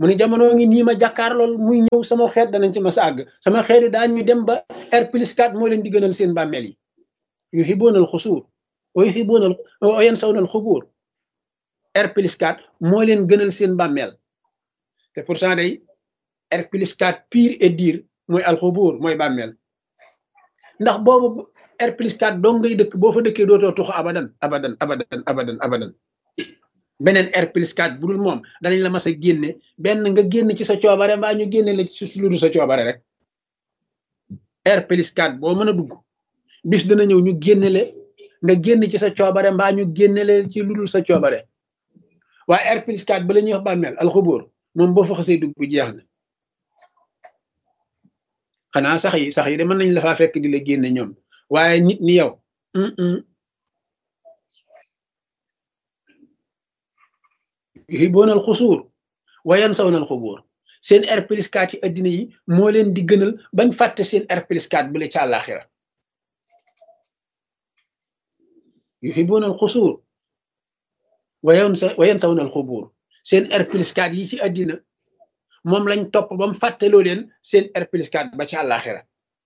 mu ne jamono ngi nii ma jàkkaar lool muy ñëw sama xeet danañ ci ma sa àgg sama xeet yi daañu dem ba R plus quatre moo leen di gënal seen bàmmeel yi yuhibbuuna al xusuur wa yuhibbuuna wa yansawna al xubuur R plus quatre moo leen gënal seen bàmmeel te pourtant day R plus quatre pire et dire mooy al xubuur mooy bàmmeel ndax boobu R plus quatre dong ngay dëkk boo fa dëkkee dootoo tuxu abadan abadan abadan abadan abadan beneen R plus quatre bu dul moom danañ la mas a génne benn nga génn ci sa coobare mbaa ñu génne la ci lu dul sa coobare rek R plus quatre boo mën a dugg bis dana ñëw ñu génne le nga génn ci sa coobare mbaa ñu génne le ci lu dul sa coobare waaye R plus quatre ba la ñuy wax bàmmeel alxubóor moom boo fa xasee dugg jeex na xanaa sax yi sax yi de mën nañ la faa fekk di la génne ñoom waaye nit ni yow yuhibbuuna al xusuur wa yansawna al xubuur seen R plus quatre ci addina yi moo leen di gënal bañ fàtte seen R plus quatre bu le ca àllaaxira yuhibbuuna al xusuur wa yansawna al xubuur seen R plus quatre yi ci addina moom lañ topp ba mu fàtteloo leen seen R plus quatre ba ca àllaaxira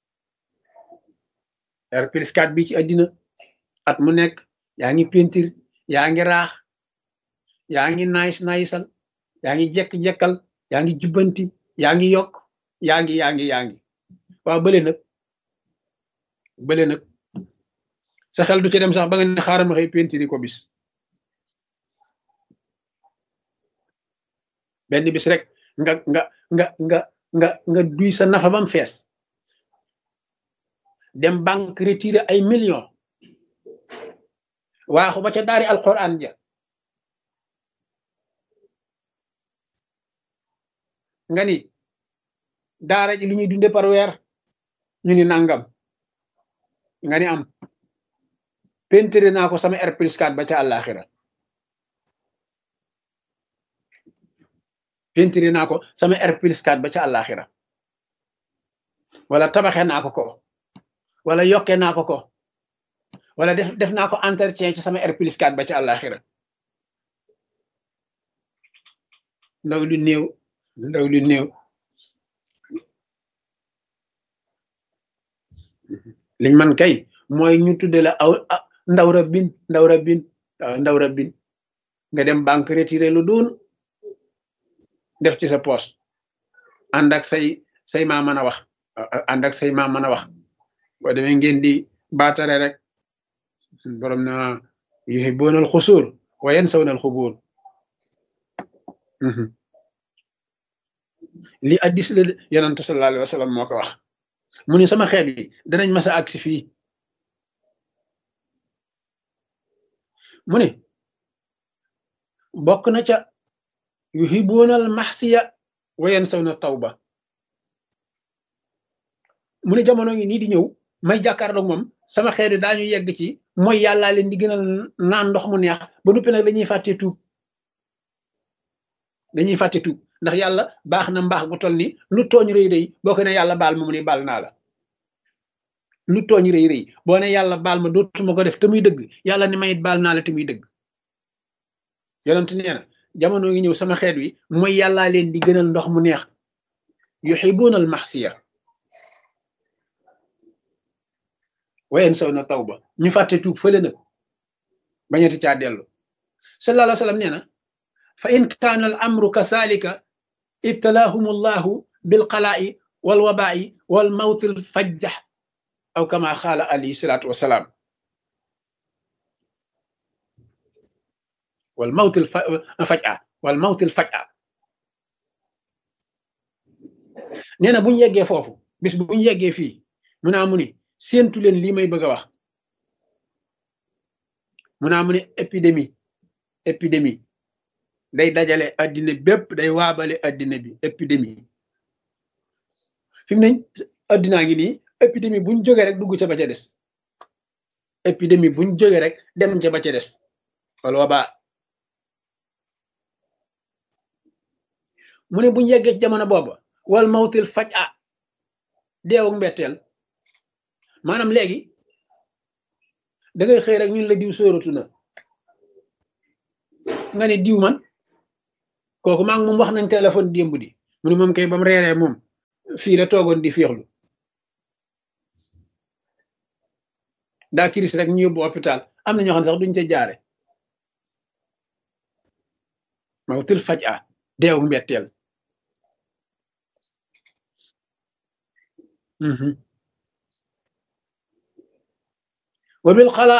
R plus quatre bi ci addina at mu nekk yaa ngi peinture yaa ngi raax yaa ngi naayis naayisal yaa ngi jekk-jekkal yaa ngi jubbanti yaa ngi yokk yaa ngi yaa ngi yaa ngi waaw bële nag bële nag sa xel du ci dem sax ba nga ne xaaral ma xëy peinture ko bis benn bis rek nga nga nga nga nga nga duy sa nafa bam fees dem banque retiré ay millions waaxu ba ca daari alquran ja nga ni daara ji lu ñuy dunde par weer ñu ni nangam nga ni am peinture naa ko sama R plus quatre ba ca àllaaxira peinture naa ko sama R plus quatre ba ca àllaaxira wala tabaxe naa ko ko wala yokke naa ko ko wala def def naa ko entretien ci sama R plus quatre ba ca àllaaxira ndaw lu néew ndaw lu néew liñ man kay mooy ñu tudde la aw ndaw rabbin ndaw rabbin waaw ndaw rabbin nga dem banque retiré lu doon def ci sa poche ànd ak say say maa mën a wax ànd ak say maa mën a wax boo demee ngeen di baatare rek borom na yuhibbuuna al xusuur wa yansawna al xubuur li addis la yonent sallallahu alayhi wa sallam moo ko wax mu ne sama xeet yi danañ mas a agsi fii mu ne bokk na ca yuhibbuuna al maxsiya wa yansawna tawba mu ne jamono ngi nii di ñëw may jàkkaarloog moom sama xeet yi daañu yegg ci mooy yàllaa leen di gënal naan ndox mu neex ba noppi nag dañuy fàtte tuub dañuy fàtte tuub ndax yàlla baax na mbaax gu toll ni lu tooñ rëy rëy boo ko ne yàlla baal ma mu ne baal naa la lu tooñ rëy rëy boo ne yàlla baal ma dootuma ko def te muy dëgg yàlla ni mayit baal naa la te muy dëgg yonent nee na jamono ngi ñëw sama xeet wi mooy yàllaa leen di gënal ndox mu neex yuhibbuuna al maxsiya wa yansawna tawba ñu fàtte tuub fële nag bañati caa dellu sallallahu alayhi wa sallam nee na fa in kaana al amru kasaalika ibtalaahum allahu bilqalaa'i walwabaa'i walmawti alfajjax aw kama qaala alayhi salaatu wasalaam walmawti alfaj'a walmawti alfaj'a nee na bu ñu yeggee foofu bis bu ñu yeggee fii mu naa mu ni séentu leen lii may bëgg a wax mu naa mu ne épidémie épidémie day dajale addina bépp day waabale addina bi épidémie fi mu ne addinaa ngi nii épidémie buñ jógee rek dugg ca ba ca des épidémie buñ jógee rek dem ca ba ca des wala wabaa mu ne buñ yeggee ci jamono booba wal mawtil faj a deewu mbetteel maanaam léegi da ngay xëy rek ñun la diw sóoratu na nga ne diw man kooku maa ngi moom wax nañ téléphone démb di mu ne moom kay ba mu reeree moom fii la toogoon di féexlu daa kiris rek ñu yóbbu hôpital am na ñoo xam ne sax duñ ca jaare mawtul faj a deewu mbetteel wa bil xala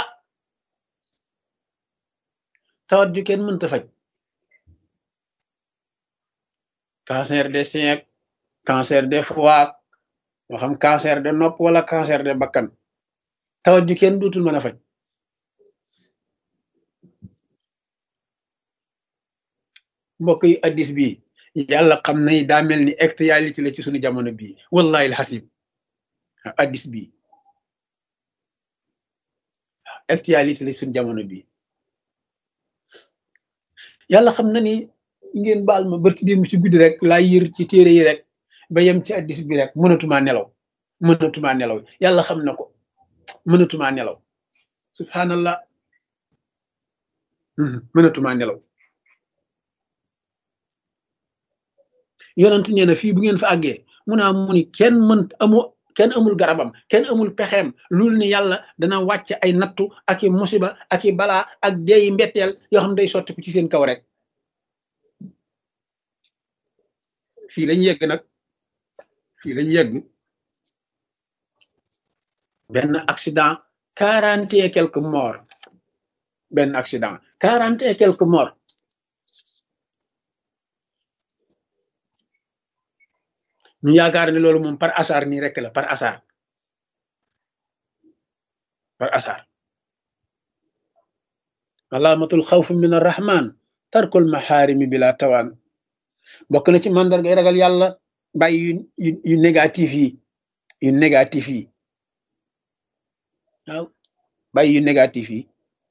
tawat ju kenn mënta faj cancer des seins cancer des foie moo xam cancer de nopp wala cancer de bakkan tawat ju kenn dootul mën a faj mbokk yi addis bi yàlla xam na daa mel ni actualité la ci suñu jamono bii wallahi alxasim addis bi actualité la ci suñu jamono bii yàlla xam na ni ngeen baal ma barki démb ci guddi rek laa yër ci téere yi rek ba yem ci addis bi rek mënatumaa nelaw mënatumaa nelaw yàlla xam na ko mënatumaa nelaw subhanallah mënatumaa nelaw yonent nee na fii bu ngeen fa àggee mun a mu ni kenn mën amu kenn amul garabam kenn amul pexeem loolu ni yàlla dana wàcc ay nattu ak i musiba ak i balaa ak deeyi mbetteel yoo xam day sotti ko ci seen kaw rek fii lañ yegg nag fii lañ yegg benn accident quarante et quelques morts benn accident quarante et quelques morts ñu yaakaar ne loolu moom par hasard nii rek la par hasard par hasard alaamatul xawf min arrahman tarkul maxaarimi bila tawaan bokk na ci mandargay ragal yàlla bàyyi yu yu négatif yi yu négatif yi waaw bàyyi yu négatif yi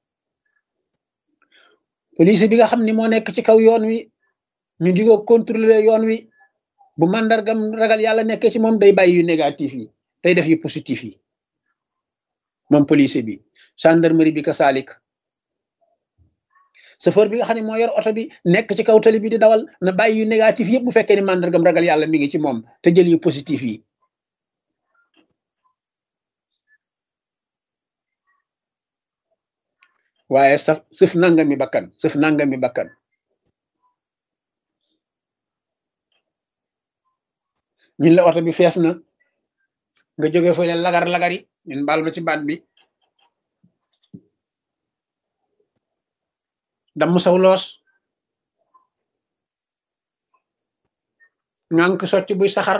police bi nga xam ni moo nekk ci kaw yoon wi ñu di ko contrôler yoon wi bu mandargam ragal yàlla nekkee ci moom day bàyyi yu négatif yi day def yu positif yi moom police bi gendarmerie bi ka saalik chauffeur bi nga xam ne moo yor oto bi nekk ci kaw tali bi di dawal na bàyyi yu négatif yëpp bu fekkee ni mandargam ragal yàlla mi ngi ci moom te jël yu positif yi waaye saf sëf nangami bakkan sëf nangami bakkan ñun la oto bi fees na nga jóge fële lagar lagari ñun baal ma ci baat bi damm saw loos ngànk socc buy saxar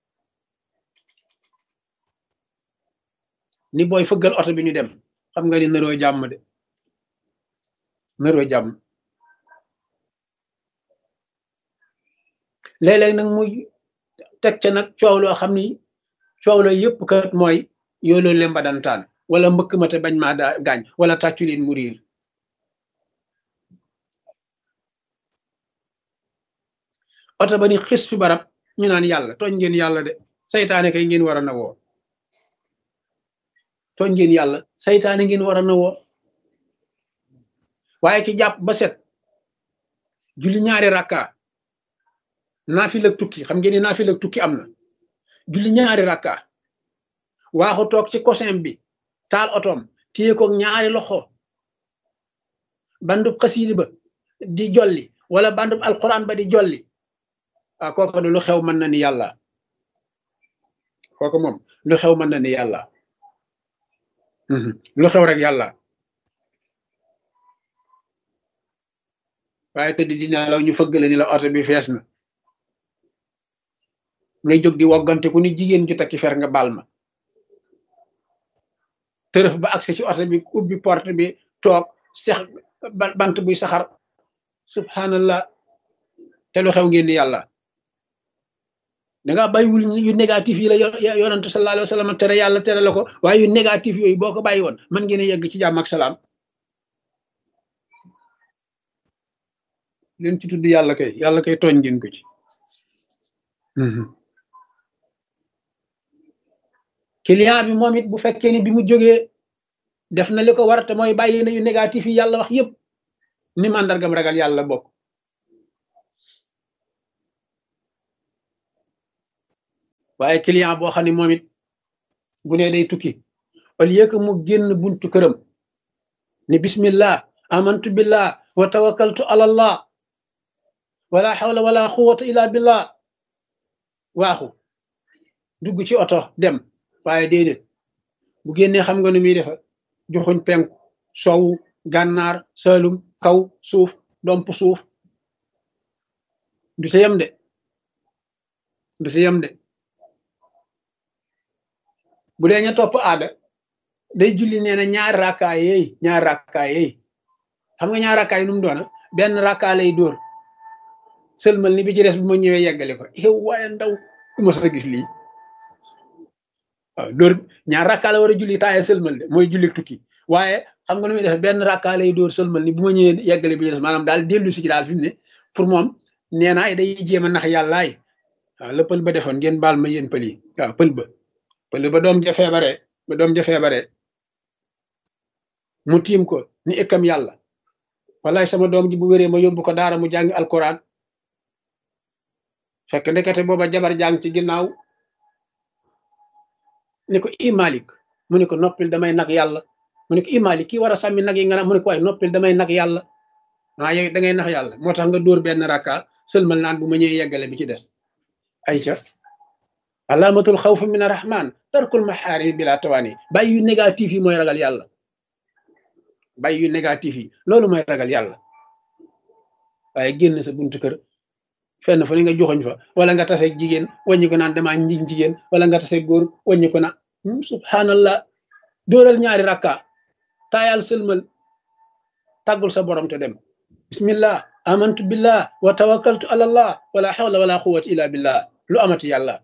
ni booy fëggal oto bi ñu dem xam nga ni naroo jàmm de naroo jàmm léeg-léeg nag muy teg ca nag coow loo xam ni coow la yëpp kat mooy yooloo lemba dantaan wala mbëkk ma te bañ maa daa gaañ wala tàccu leen mu riir oto ba ni xis fi barab ñu naan yàlla tooñ ngeen yàlla de saytaane kay ngeen war a nawoo tooñ ngeen yàlla saytaane ngeen war a nawoo waaye ki jàpp ba set julli ñaari rakka naafila tukki xam ngeen ni naafila tukki am na julli ñaari rakka waaxu toog ci cosin bi taal otoom téye ko ñaari loxo bandub xasiidi ba di jolli wala bandub alquran ba di jolli ah kooku lu xew mën na ni yàlla kooku moom lu xew mën na ni yàlla lu xew rek yàlla waaye tëdd di nelaw ñu fëgg la ni la oto bi fees na ngay jóg di woggante ku ni jigéen ju takki fer nga baal ma tërëf ba agsi ci oto bi ubbi porte bi toog sex bant buy saxar subhanallah te lu xew ngeen ni yàlla danga bàyyiwul yu négatif yi la yonante sallallahu alayhi wa sallam tere yàlla tere la ko waaye yu négatif yooyu boo ko bàyyi woon mën ngeen a yegg ci jàmm ak salaam leen ci tudd yàlla kay yàlla kay tooñ ngeen ko ci client bi moom it bu fekkee ni bi mu jógee def na li ko war te mooy bàyyi na yu négatif yi yàlla wax yëpp ni màndargam ragal yàlla bokk waaye client boo xam ne moom it bu nee day tukki au lieu que mu génn buntu këram ni bismillah amantu billah wa tawakkaltu ala allah wala hawla wala quwwata illa billah waaxu dugg ci oto dem waaye déedéet bu génnee xam nga nu muy defa joxuñ penku sowu gànnaar salum kaw suuf domp suuf du ca yem de du ca yem de bu dee ña topp aada day julli nee na ñaari rakkaa yeey ñaari rakkaa yeey xam nga ñaari rakkaa yi nu mu doona benn rakkaa lay dóor sëlmal ni bi ci des bu ma ñëwee yeggale ko yow waaye ndaw du ma sa gis lii waaw dóor ñaar rakkaa la war a julli taaye sëlmal de mooy julli tukki waaye xam nga nu muy def benn rakkaa lay dóor sëlmal ni bu ma ñëwee yeggale bi ci des maanaam daal dellu si ci daal fi mu ne pour moom nee naa day jéem a nax yàllaay waaw la pël ba defoon ngeen baal ma yéen pël yi waaw pël ba pël ba doom ja feebare ba doom ja feebare mu tiim ko ni ëkkam yàlla wallaay sama doom ji bu wéree ma yóbbu ko daara mu jàngi alquran fekk ndekete booba jabar jàng ci ginnaaw ni ko i malik mu ne ko noppil damay nag yàlla mu ne ko i malik kii war a sàmmi nag yi nga naan mu ne ko waaye noppil damay nag yàlla ah yow da ngay nax yàlla moo tax nga dóor benn rakka sëlmal naan bu ma ñëwee yeggale bi ci des ay ca alaamatul xawf min arrahman tarkul maxaarimi bila tawaani bàyyi yu négatif yi mooy ragal yàlla bàyyi yu négatif yi loolu mooy ragal yàlla waaye génn sa buntu kër fenn fu ne nga joxoñ fa wala nga tase jigéen wàññi ko naan damaa njig jigéen wala nga tase góor wàññi ko na subhanallah dóoral ñaari rakka taayal sëlmal tàggul sa borom te dem bismillah amantu billah wa tawakkaltu ala allah wala hawla wala quwwata illa billah lu amati yàlla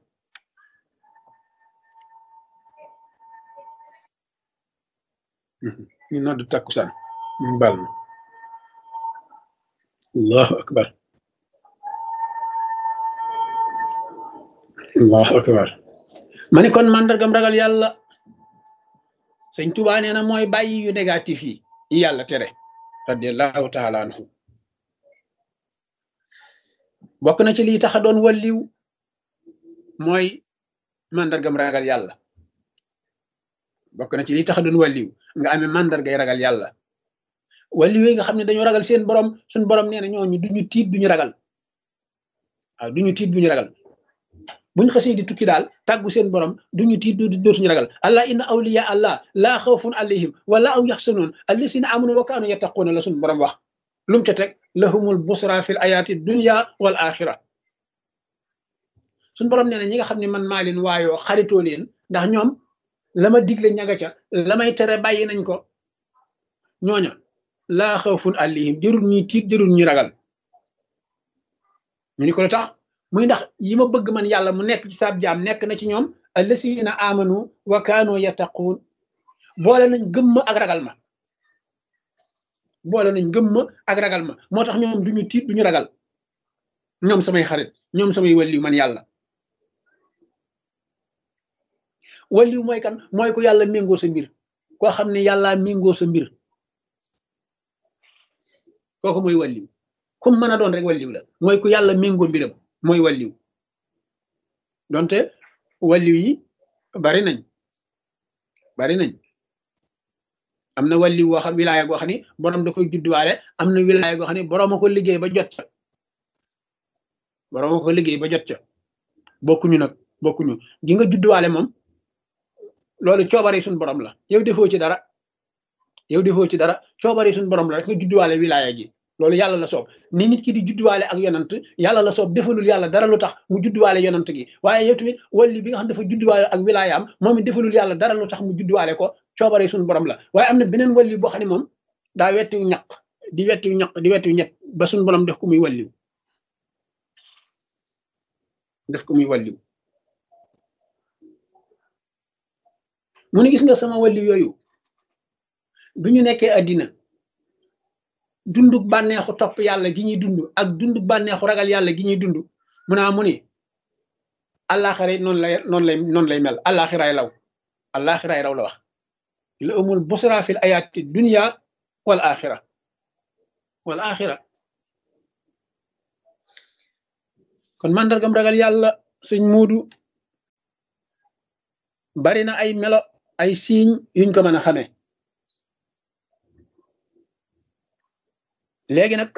ñu nodd takkusaan ñu bal na allahu akbar allahu akbar ma ni kon màndargam ragal yàlla sëñ Tuubaa nee na mooy bàyyi yu négatif yi yi yàlla tere radiallahu taala anhu bokk na ci lii tax a doon walliw mooy màndargam ragal yàlla bokk na ci lii tax a doon walliw nga amee màndargay ragal yàlla walliw yi nga xam ne dañoo ragal seen borom suñ borom nee na ñooñu duñu tiit duñu ragal waaw duñu tiit duñu ragal buñ xasee di tukki daal tàggu seen borom duñu tiit dootuñu ragal allah inna awliya allah laa xawfun alayhim wala aw yaxsanuun allasina amanu wa kaanu yattaquuna la suñ borom wax lum ca teg lahumul busra fil ayaati dunya wal axira suñ borom nee na ñi nga xam ne man maa leen waayoo xaritoo leen ndax ñoom la ma digle ñaga ca la may tere bàyyi nañ ko ñooña laa xawfun alayhim jërul ñuy tiit jërul ñuy ragal ñu ni ko lu tax muy ndax yi ma bëgg man yàlla mu nekk ci saab jaam nekk na ci ñoom allasina amanu wa kaanu yattaquun boole nañ gëmma ak ragal ma boole nañ gëmma ak ragal ma moo tax ñoom duñu tiit duñu ragal ñoom samay xarit ñoom samay walliw man yàlla walliw mooy kan mooy ku yàlla méngoo sa mbir koo xam ne yàlla méngoo sa mbir kooku mooy walliw comme mën a doon rek walliw la mooy ku yàlla méngoo mbiram mooy walliw donte walliw yi bari nañ bari nañ am na walliw woo xam wilaaya goo xam ni borom da koy judduwaale am na wilaaya goo xam ni borom a ko liggéey ba jot ca borom a ko liggéey ba jot ca bokkuñu nag bokkuñu gi nga judduwaale moom loolu coobare suñ borom la yow defoo ci dara yow defoo ci dara coobare suñ borom la rek nga judduwaale wilaaya gi loolu yàlla la soob ni nit ki di judduwaale ak yonant yàlla la soob defalul yàlla dara lu tax mu judduwaale yonant gi waaye yow tamit walli bi nga xam dafa judduwaale ak wilaayaam moom it defalul yàlla dara lu tax mu judduwaale ko coobare suñu borom la waaye am na beneen walli boo xam ne moom daa wettiw ñaq di wettiw ñaq di wettiw ñett ba suñu borom def ko muy walliw def ko muy walliw mu ne gis nga sama walliw yooyu bi ñu nekkee addina dunduk bànneexu topp yàlla gi ñuy dund ak dunduk bànneexu ragal yàlla gi ñuy dund mu naa mu ni àllaaxira noonu lay noonu lay noonu lay mel àllaaxiraay law àllaaxiraay raw la wax la amul busra fil ayaati dunya wal axira wal axira kon mandargam ragal yàlla sëñ Muudu bari na ay melo ay signe yuñ ko mën a xamee. léegi nag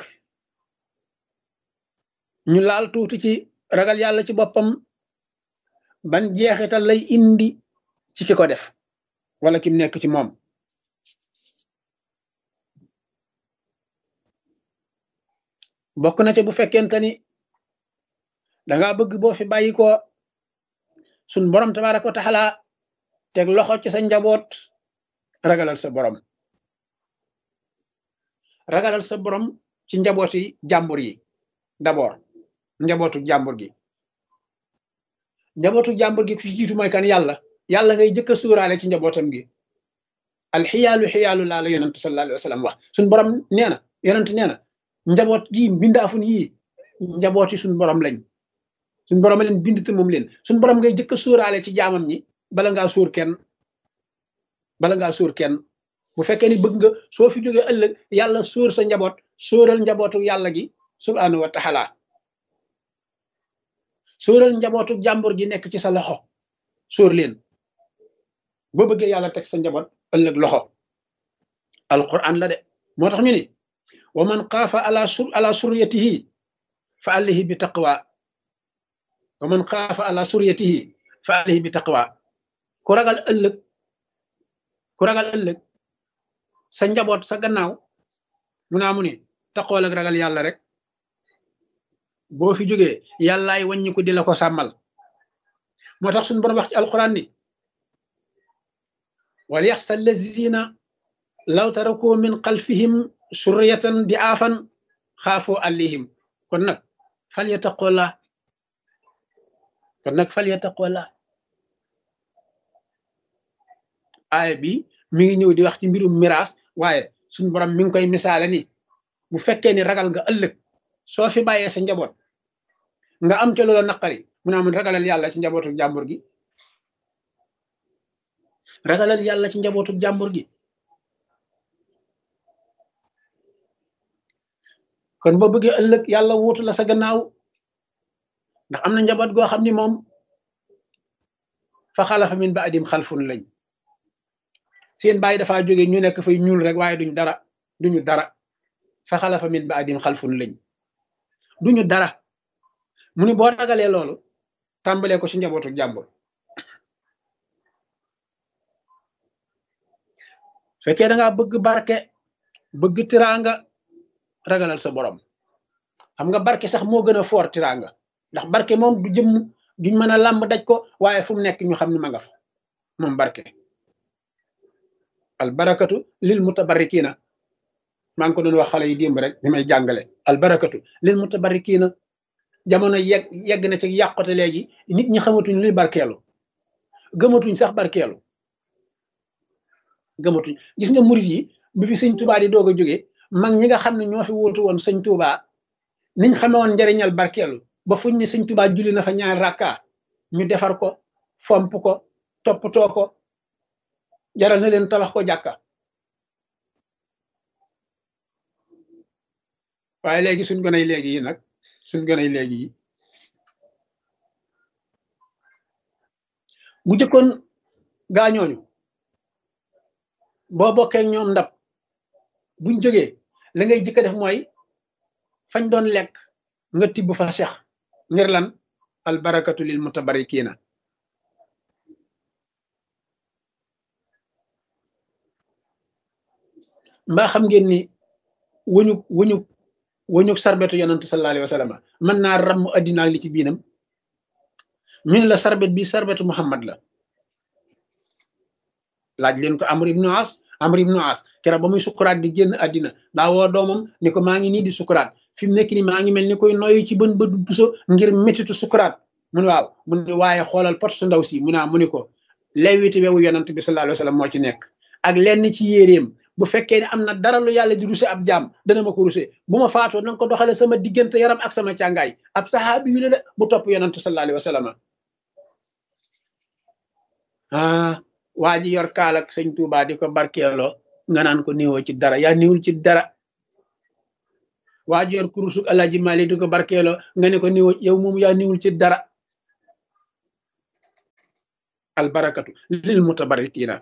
ñu laal tuuti ci ragal yàlla ci boppam ban jeexital lay indi ci ki ko def wala kim nekk ci moom. bokk na ci bu fekkente ni danga bëgg boo fi bàyyi ko sun borom tabaraka wa taala teg loxo ci sa njaboot ragalal sa borom ragalal sa borom ci njabooti jàmbur yi d'abord njabootu jàmbur gi njabootu jàmbur gi ku ci jiitu mooy kan yàlla yàlla ngay jëkk a suuraale ci njabootam gi alxiyaalu xiyaalu laa la yonent sallallahu alayhi wa sallam wax suñ borom nee na yonent nee na njaboot gi mbindaafun yii njabooti suñ borom lañ suñ borom a leen bind te moom leen suñ borom ngay jëkk a suuraale ci jaamam ñi bala ngaa suur kenn bala ngaa suur kenn bu fekkee ni bëgg nga soo fi jógee ëllëg yàlla suur sa njaboot suural njabootu yàlla gi subhaanahu wa taala suural njabootu jàmbur gi nekk ci sa loxo suur leen boo bëggee yàlla teg sa njaboot ëllëg loxo alquran la de moo tax ñu ni wa man xaafa ala sur ala suryatihi fa alayhi bi taqwa wa man xaafa ala suryatihi fa alayhi bi taqwa ku ragal ëllëg ku ragal ëllëg sa njaboot sa gannaaw mu naa mu ni taqool ak ragal yàlla rek boo fi jógee yàllaay wàññi ko di la ko sàmmal moo tax suñu borom wax ci alquran ni wal yaxsa allazina law taraku min xalfihim surriyatan di aafan xaafoo alayhim kon nag fal yattaqullah kon nag fal yattaqullah aaya bi mi ngi ñëw di wax ci mbirum miraas waaye suñu borom mi ngi koy misaale ni bu fekkee ni ragal nga ëllëg soo fi bàyyee sa njaboot nga am ca loola naqari mu naa mun ragalal yàlla ci njabootu jàmbur gi ragalal yàlla ci njabootu jàmbur gi kon boo bëggee ëllëg yàlla wuutu la sa gannaaw ndax am na njaboot goo xam ni moom fa xalafa min ba'dihim xalfun lañ seen bàyyi dafaa jóge ñu nekk fay ñuul rek waaye duñ dara duñu dara fa xalafa min ba'dihim xalfun lañ duñu dara mu ni boo ragalee loolu tàmbalee ko ci njabootu jàmbur fekkee da ngaa bëgg barke bëgg tiraanga ragalal sa borom xam nga barke sax moo gën a foor tiraanga ndax barke moom du jëmm duñ mën a làmb daj ko waaye fu mu nekk ñu xam ne ma nga fa moom barke al barakatu lil mutabarrikiina maa ngi ko doon wax xale yi démb rek ni may jàngale al barakatu lil mutabarrikiina jamono yegg yegg na ci yàqote léegi nit ñi xamatuñ luy barkeelu gëmatuñ sax barkeelu gëmatuñ gis nga murit yi bi fi sëñ Tuubaa di doog a jóge mag ñi nga xam ne ñoo fi wuutu woon sëñ Tuubaa niñ xame woon njariñal barkeelu ba fuñ ne sëñ Tuubaa julli na fa ñaar rakka ñu defar ko fomp ko toppatoo ko jaral na leen tabax ko jàkka waaye léegi suñ gonay léegi yi nag suñ gonay léegi yi bu jëkkoon gaañooñu boo bokkee ñoom ndab buñ jógee la ngay jëkk def mooy fañ doon lekk nga tibb fa sex ngir lan al barakatu lil mutabarrikiina mbaa xam ngeen ni wuñu wuñu wuñu sarbetu yonantu sallallahu alayhi wa sallam mën naa ramm addinaa li ci biinam ñu ne la sarbet bi sarbetu Muhammad la laaj leen ko Amr ibnu As Amr ibnu As keroog ba muy sukuraat di génn àddina daa woo doomam ni ko maa ngi nii di sukuraat fi mu nekk ni maa ngi mel ni koy noyyi ci bën ba du puso ngir métitu sukuraat mu ne waaw mu ne waaye xoolal pot su ndaw si mu naa mu ni ko lewiti wewu yonant bi sallallahu alayhi wa sallam moo ci nekk ak lenn ci yéeréem bu fekkee ne am na dara lu yàlla di ruse ab jaam dana ma ko ruse bu ma faatoo nanga ko doxale sama diggante yaram ak sama càngaay ab saxaabi yu la de bu topp yonant sallallahu alayhi wa sallam ah waa ji yor kaal ak sëñ Tuubaa di ko barkeeloo nga naan ko néewoo ci dara yaa néewul ci dara waa ji yor kurusuk Alaaji Maalik di ko barkeeloo nga ne ko néewoo yow moom yaa néewul ci dara albarakatu lil mutabarikina.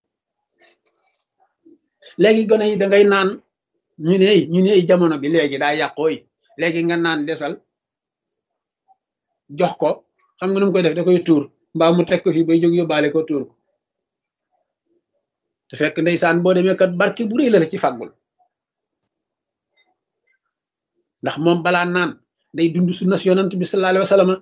léegi gone yi da ngay naan ñu ne ñu ne jamono bi léegi daa yàqooy léegi nga naan desal jox ko xam nga nu mu koy def da koy tuur mbaa mu teg ko fii bay jóg yóbbaale ko tuur ko te fekk ndeysaan boo demee kat barke bu rëy la la ci fàggul ndax moom balaa naan day dund sunnas yonant bi sallallahu alayhi wa sallam